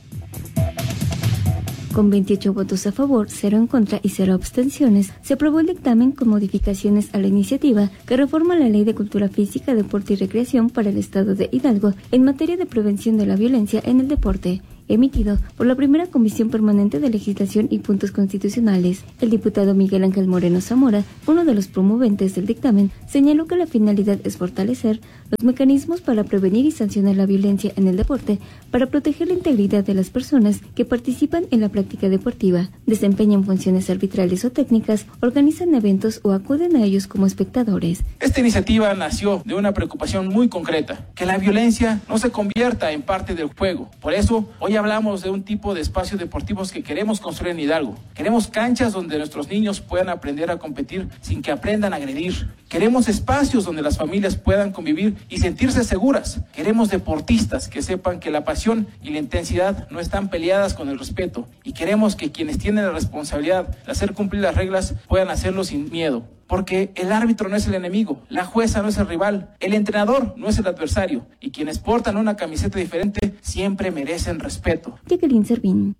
Con 28 votos a favor, 0 en contra y 0 abstenciones, se aprobó el dictamen con modificaciones a la iniciativa que reforma la Ley de Cultura Física, Deporte y Recreación para el Estado de Hidalgo en materia de prevención de la violencia en el deporte, emitido por la primera Comisión Permanente de Legislación y Puntos Constitucionales. El diputado Miguel Ángel Moreno Zamora, uno de los promoventes del dictamen, señaló que la finalidad es fortalecer los mecanismos para prevenir y sancionar la violencia en el deporte, para proteger la integridad de las personas que participan en la práctica deportiva, desempeñan funciones arbitrales o técnicas, organizan eventos o acuden a ellos como espectadores. Esta iniciativa nació de una preocupación muy concreta, que la violencia no se convierta en parte del juego. Por eso, hoy hablamos de un tipo de espacios deportivos que queremos construir en Hidalgo. Queremos canchas donde nuestros niños puedan aprender a competir sin que aprendan a agredir. Queremos espacios donde las familias puedan convivir y sentirse seguras. Queremos deportistas que sepan que la pasión y la intensidad no están peleadas con el respeto. Y queremos que quienes tienen la responsabilidad de hacer cumplir las reglas puedan hacerlo sin miedo. Porque el árbitro no es el enemigo, la jueza no es el rival, el entrenador no es el adversario, y quienes portan una camiseta diferente siempre merecen respeto. Jacqueline Servín.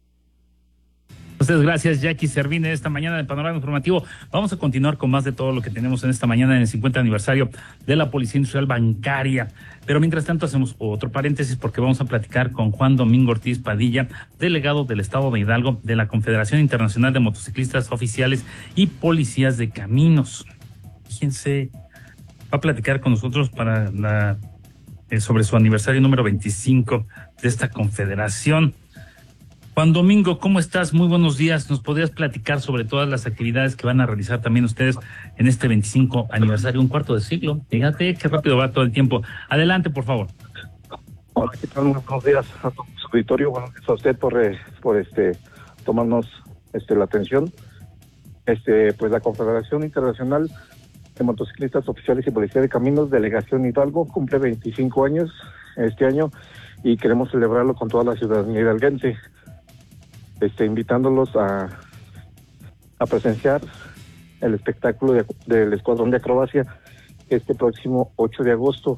Ustedes, gracias, Jackie Servín, esta mañana de Panorama Informativo. Vamos a continuar con más de todo lo que tenemos en esta mañana en el 50 aniversario de la Policía Industrial Bancaria. Pero mientras tanto hacemos otro paréntesis porque vamos a platicar con Juan Domingo Ortiz Padilla, delegado del Estado de Hidalgo de la Confederación Internacional de Motociclistas Oficiales y Policías de Caminos. Fíjense, va a platicar con nosotros para sobre su aniversario número 25 de esta confederación. Juan Domingo, ¿cómo estás? Muy buenos días. ¿Nos podrías platicar sobre todas las actividades que van a realizar también ustedes en este 25 aniversario, un cuarto de siglo? Fíjate qué rápido va todo el tiempo. Adelante, por favor. Hola, ¿qué tal? Buenos días a todo su auditorio. Buenos días a usted por tomarnos la atención. Pues la Confederación Internacional de Motociclistas Oficiales y Policía de Caminos, Delegación Hidalgo, cumple 25 años este año y queremos celebrarlo con toda la ciudadanía hidalguense. Invitándolos a presenciar el espectáculo del Escuadrón de Acrobacia este próximo 8 de agosto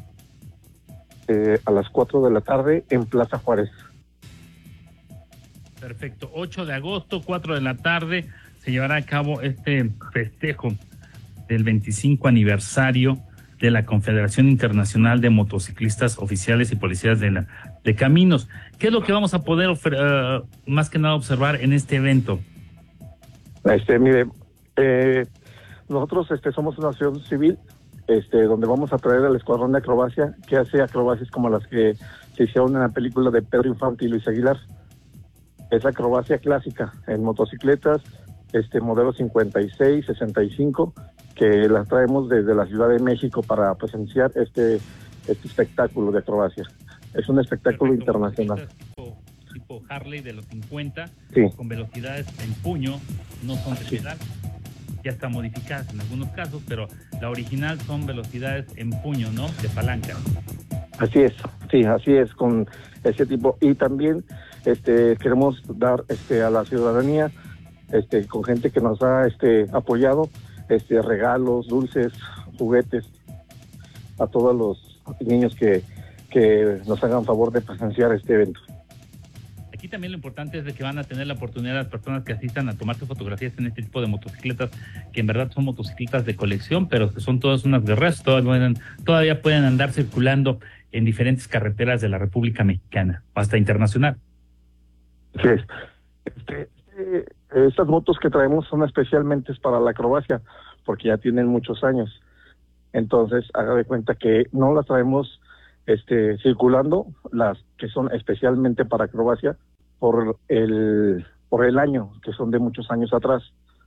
a las 4 de la tarde en Plaza Juárez. Perfecto, 8 de agosto, 4 de la tarde, se llevará a cabo este festejo del 25 aniversario de la Confederación Internacional de Motociclistas Oficiales y Policías de Caminos. ¿Qué es lo que vamos a poder más que nada observar en este evento? Mire, nosotros somos una asociación civil donde vamos a traer al Escuadrón de Acrobacia, que hace acrobacias como las que se hicieron en la película de Pedro Infante y Luis Aguilar. Es acrobacia clásica en motocicletas, modelo 56, 65, que las traemos desde la Ciudad de México para presenciar este espectáculo de acrobacia. Es un espectáculo internacional. Tipo Harley de los 50, sí, con velocidades en puño, no son de pedal, ya están modificadas en algunos casos, pero la original son velocidades en puño, ¿no? De palanca. Así es, sí, así es, con ese tipo. Y también queremos dar a la ciudadanía, con gente que nos ha apoyado, regalos, dulces, juguetes a todos los niños que nos hagan favor de presenciar este evento. Aquí también lo importante es de que van a tener la oportunidad las personas que asistan a tomarse fotografías en este tipo de motocicletas, que en verdad son motocicletas de colección, pero que son todas unas guerreras, todavía pueden andar circulando en diferentes carreteras de la República Mexicana, hasta internacional. Sí, estas motos que traemos son especialmente para la acrobacia, porque ya tienen muchos años. Entonces, haga de cuenta que no las traemos circulando, las que son especialmente para acrobacia, por el año, que son de muchos años atrás.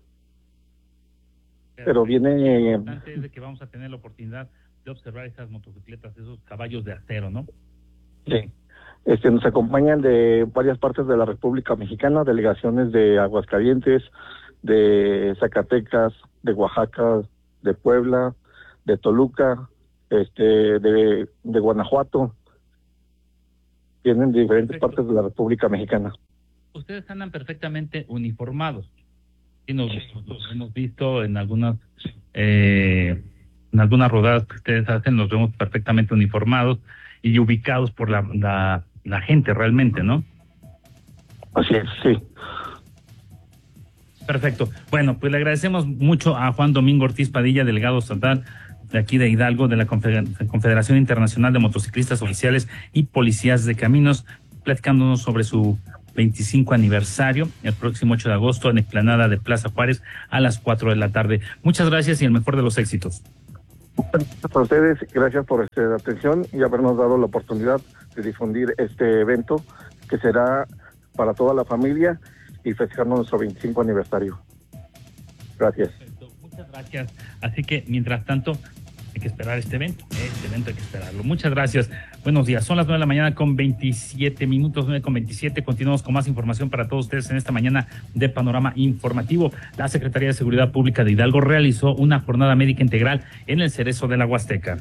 Pero viene... Lo importante es de que vamos a tener la oportunidad de observar esas motocicletas, esos caballos de acero, ¿no? Sí. Nos acompañan de varias partes de la República Mexicana, delegaciones de Aguascalientes, de Zacatecas, de Oaxaca, de Puebla, de Toluca, de Guanajuato. Vienen de diferentes partes de la República Mexicana. Ustedes andan perfectamente uniformados. Y nos hemos visto en algunas rodadas que ustedes hacen, nos vemos perfectamente uniformados y ubicados por la gente realmente, ¿no? Así es, sí. Perfecto. Bueno, pues le agradecemos mucho a Juan Domingo Ortiz Padilla, delegado estatal de aquí de Hidalgo, de la Confederación Internacional de Motociclistas Oficiales y Policías de Caminos, platicándonos sobre su 25 aniversario, el próximo 8 de agosto, en explanada de Plaza Juárez a las 4 de la tarde. Muchas gracias y el mejor de los éxitos. Gracias a ustedes, gracias por la atención y habernos dado la oportunidad de difundir este evento que será para toda la familia y festejando nuestro 25 aniversario. Gracias. Perfecto. Muchas gracias. Así que, mientras tanto, hay que esperar este evento hay que esperarlo. Muchas gracias. Buenos días. Son las 9 de la mañana con 27 minutos, 9:27. Continuamos con más información para todos ustedes en esta mañana de Panorama Informativo. La Secretaría de Seguridad Pública de Hidalgo realizó una jornada médica integral en el Cerezo de la Huasteca.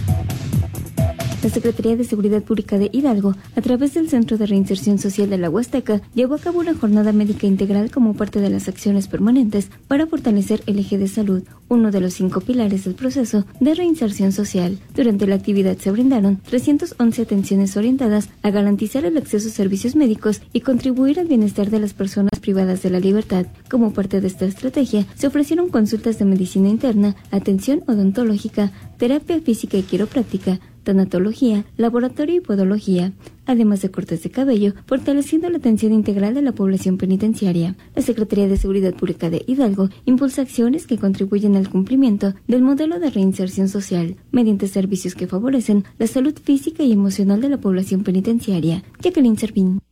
La Secretaría de Seguridad Pública de Hidalgo, a través del Centro de Reinserción Social de la Huasteca, llevó a cabo una jornada médica integral como parte de las acciones permanentes para fortalecer el eje de salud, uno de los 5 pilares del proceso de reinserción social. Durante la actividad se brindaron 311 atenciones orientadas a garantizar el acceso a servicios médicos y contribuir al bienestar de las personas privadas de la libertad. Como parte de esta estrategia, se ofrecieron consultas de medicina interna, atención odontológica, terapia física y quiropráctica, tanatología, laboratorio y podología, además de cortes de cabello, fortaleciendo la atención integral de la población penitenciaria. La Secretaría de Seguridad Pública de Hidalgo impulsa acciones que contribuyen al cumplimiento del modelo de reinserción social, mediante servicios que favorecen la salud física y emocional de la población penitenciaria. Jacqueline Servín.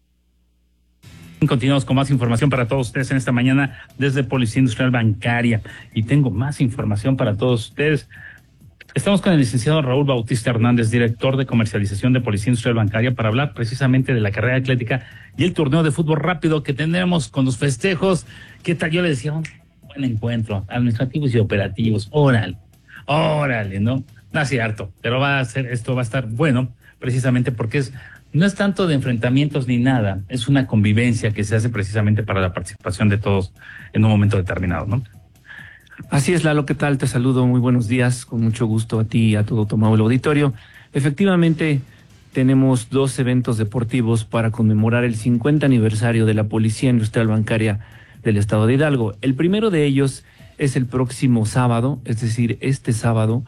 Continuamos con más información para todos ustedes en esta mañana desde Policía Industrial Bancaria. Y tengo más información para todos ustedes. Estamos con el licenciado Raúl Bautista Hernández, director de comercialización de Policía Industrial Bancaria, para hablar precisamente de la carrera atlética y el torneo de fútbol rápido que tenemos con los festejos. ¿Qué tal? Yo le decía, un buen encuentro, administrativos y operativos. Órale, ¿no? No es cierto, pero esto va a estar bueno, precisamente porque no es tanto de enfrentamientos ni nada, es una convivencia que se hace precisamente para la participación de todos en un momento determinado, ¿no? Así es, Lalo, ¿qué tal? Te saludo, muy buenos días, con mucho gusto a ti y a todo tu amable auditorio. Efectivamente, tenemos 2 eventos deportivos para conmemorar el 50 aniversario de la Policía Industrial Bancaria del Estado de Hidalgo. El primero de ellos es el próximo sábado, es decir, este sábado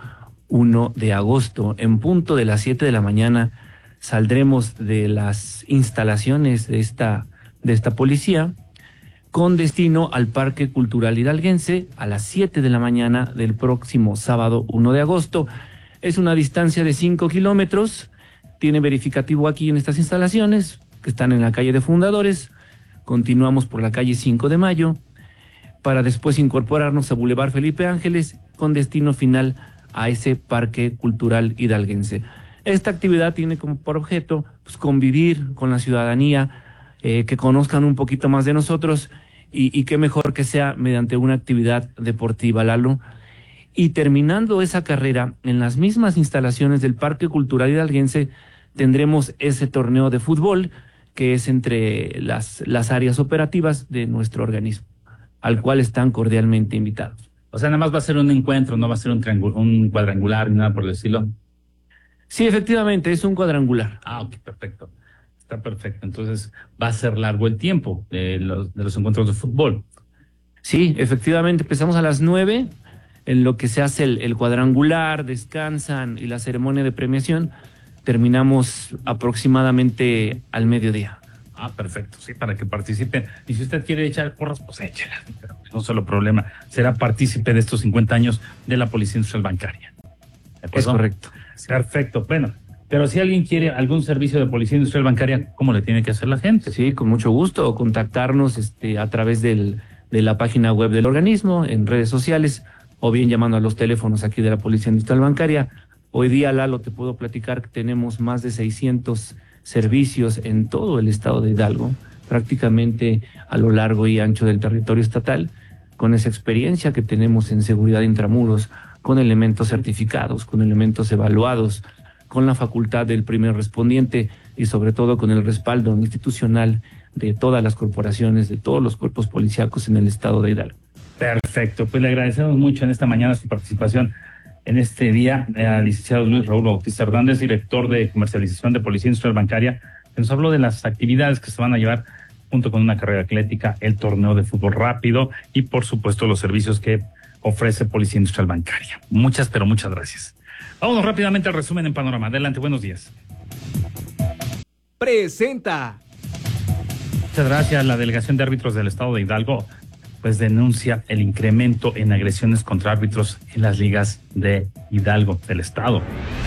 1 de agosto, en punto de las 7 de la mañana, saldremos de las instalaciones de esta policía, con destino al Parque Cultural Hidalguense a las 7 de la mañana del próximo sábado 1 de agosto. Es una distancia de 5 kilómetros, tiene verificativo aquí en estas instalaciones, que están en la calle de Fundadores. Continuamos por la calle 5 de Mayo, para después incorporarnos a Boulevard Felipe Ángeles, con destino final a ese Parque Cultural Hidalguense. Esta actividad tiene como por objeto convivir con la ciudadanía, que conozcan un poquito más de nosotros y qué mejor que sea mediante una actividad deportiva, Lalo. Y terminando esa carrera, en las mismas instalaciones del Parque Cultural Hidalguense, tendremos ese torneo de fútbol que es entre las áreas operativas de nuestro organismo, al cual están cordialmente invitados. O sea, nada más va a ser un encuentro, no va a ser un cuadrangular ni nada por el estilo. Sí, efectivamente, es un cuadrangular. Ok, perfecto. Está perfecto. Entonces va a ser largo el tiempo de los encuentros de fútbol. Sí, efectivamente. Empezamos a las 9, en lo que se hace el cuadrangular, descansan y la ceremonia de premiación. Terminamos aproximadamente al mediodía. Perfecto, sí, para que participen. Y si usted quiere echar porras, pues échelas. Pero no solo problema. Será partícipe de estos 50 años de la Policía Industrial Bancaria. Es correcto. Perfecto. Bueno. Pero si alguien quiere algún servicio de Policía Industrial Bancaria, ¿cómo le tiene que hacer la gente? Sí, con mucho gusto. Contactarnos a través de la página web del organismo, en redes sociales, o bien llamando a los teléfonos aquí de la Policía Industrial Bancaria. Hoy día, Lalo, te puedo platicar que tenemos más de 600 servicios en todo el estado de Hidalgo prácticamente a lo largo y ancho del territorio estatal, con esa experiencia que tenemos en seguridad intramuros, con elementos certificados, con elementos evaluados, con la facultad del primer respondiente y sobre todo con el respaldo institucional de todas las corporaciones, de todos los cuerpos policíacos en el estado de Hidalgo. Perfecto, pues le agradecemos mucho en esta mañana su participación en este día al licenciado Luis Raúl Bautista Hernández, director de comercialización de Policía Industrial Bancaria, que nos habló de las actividades que se van a llevar junto con una carrera atlética, el torneo de fútbol rápido y por supuesto los servicios que ofrece Policía Industrial Bancaria. Muchas gracias. Vámonos rápidamente al resumen en Panorama. Adelante, buenos días. Presenta. Muchas gracias. La Delegación de Árbitros del Estado de Hidalgo pues denuncia el incremento en agresiones contra árbitros en las ligas de Hidalgo, del Estado.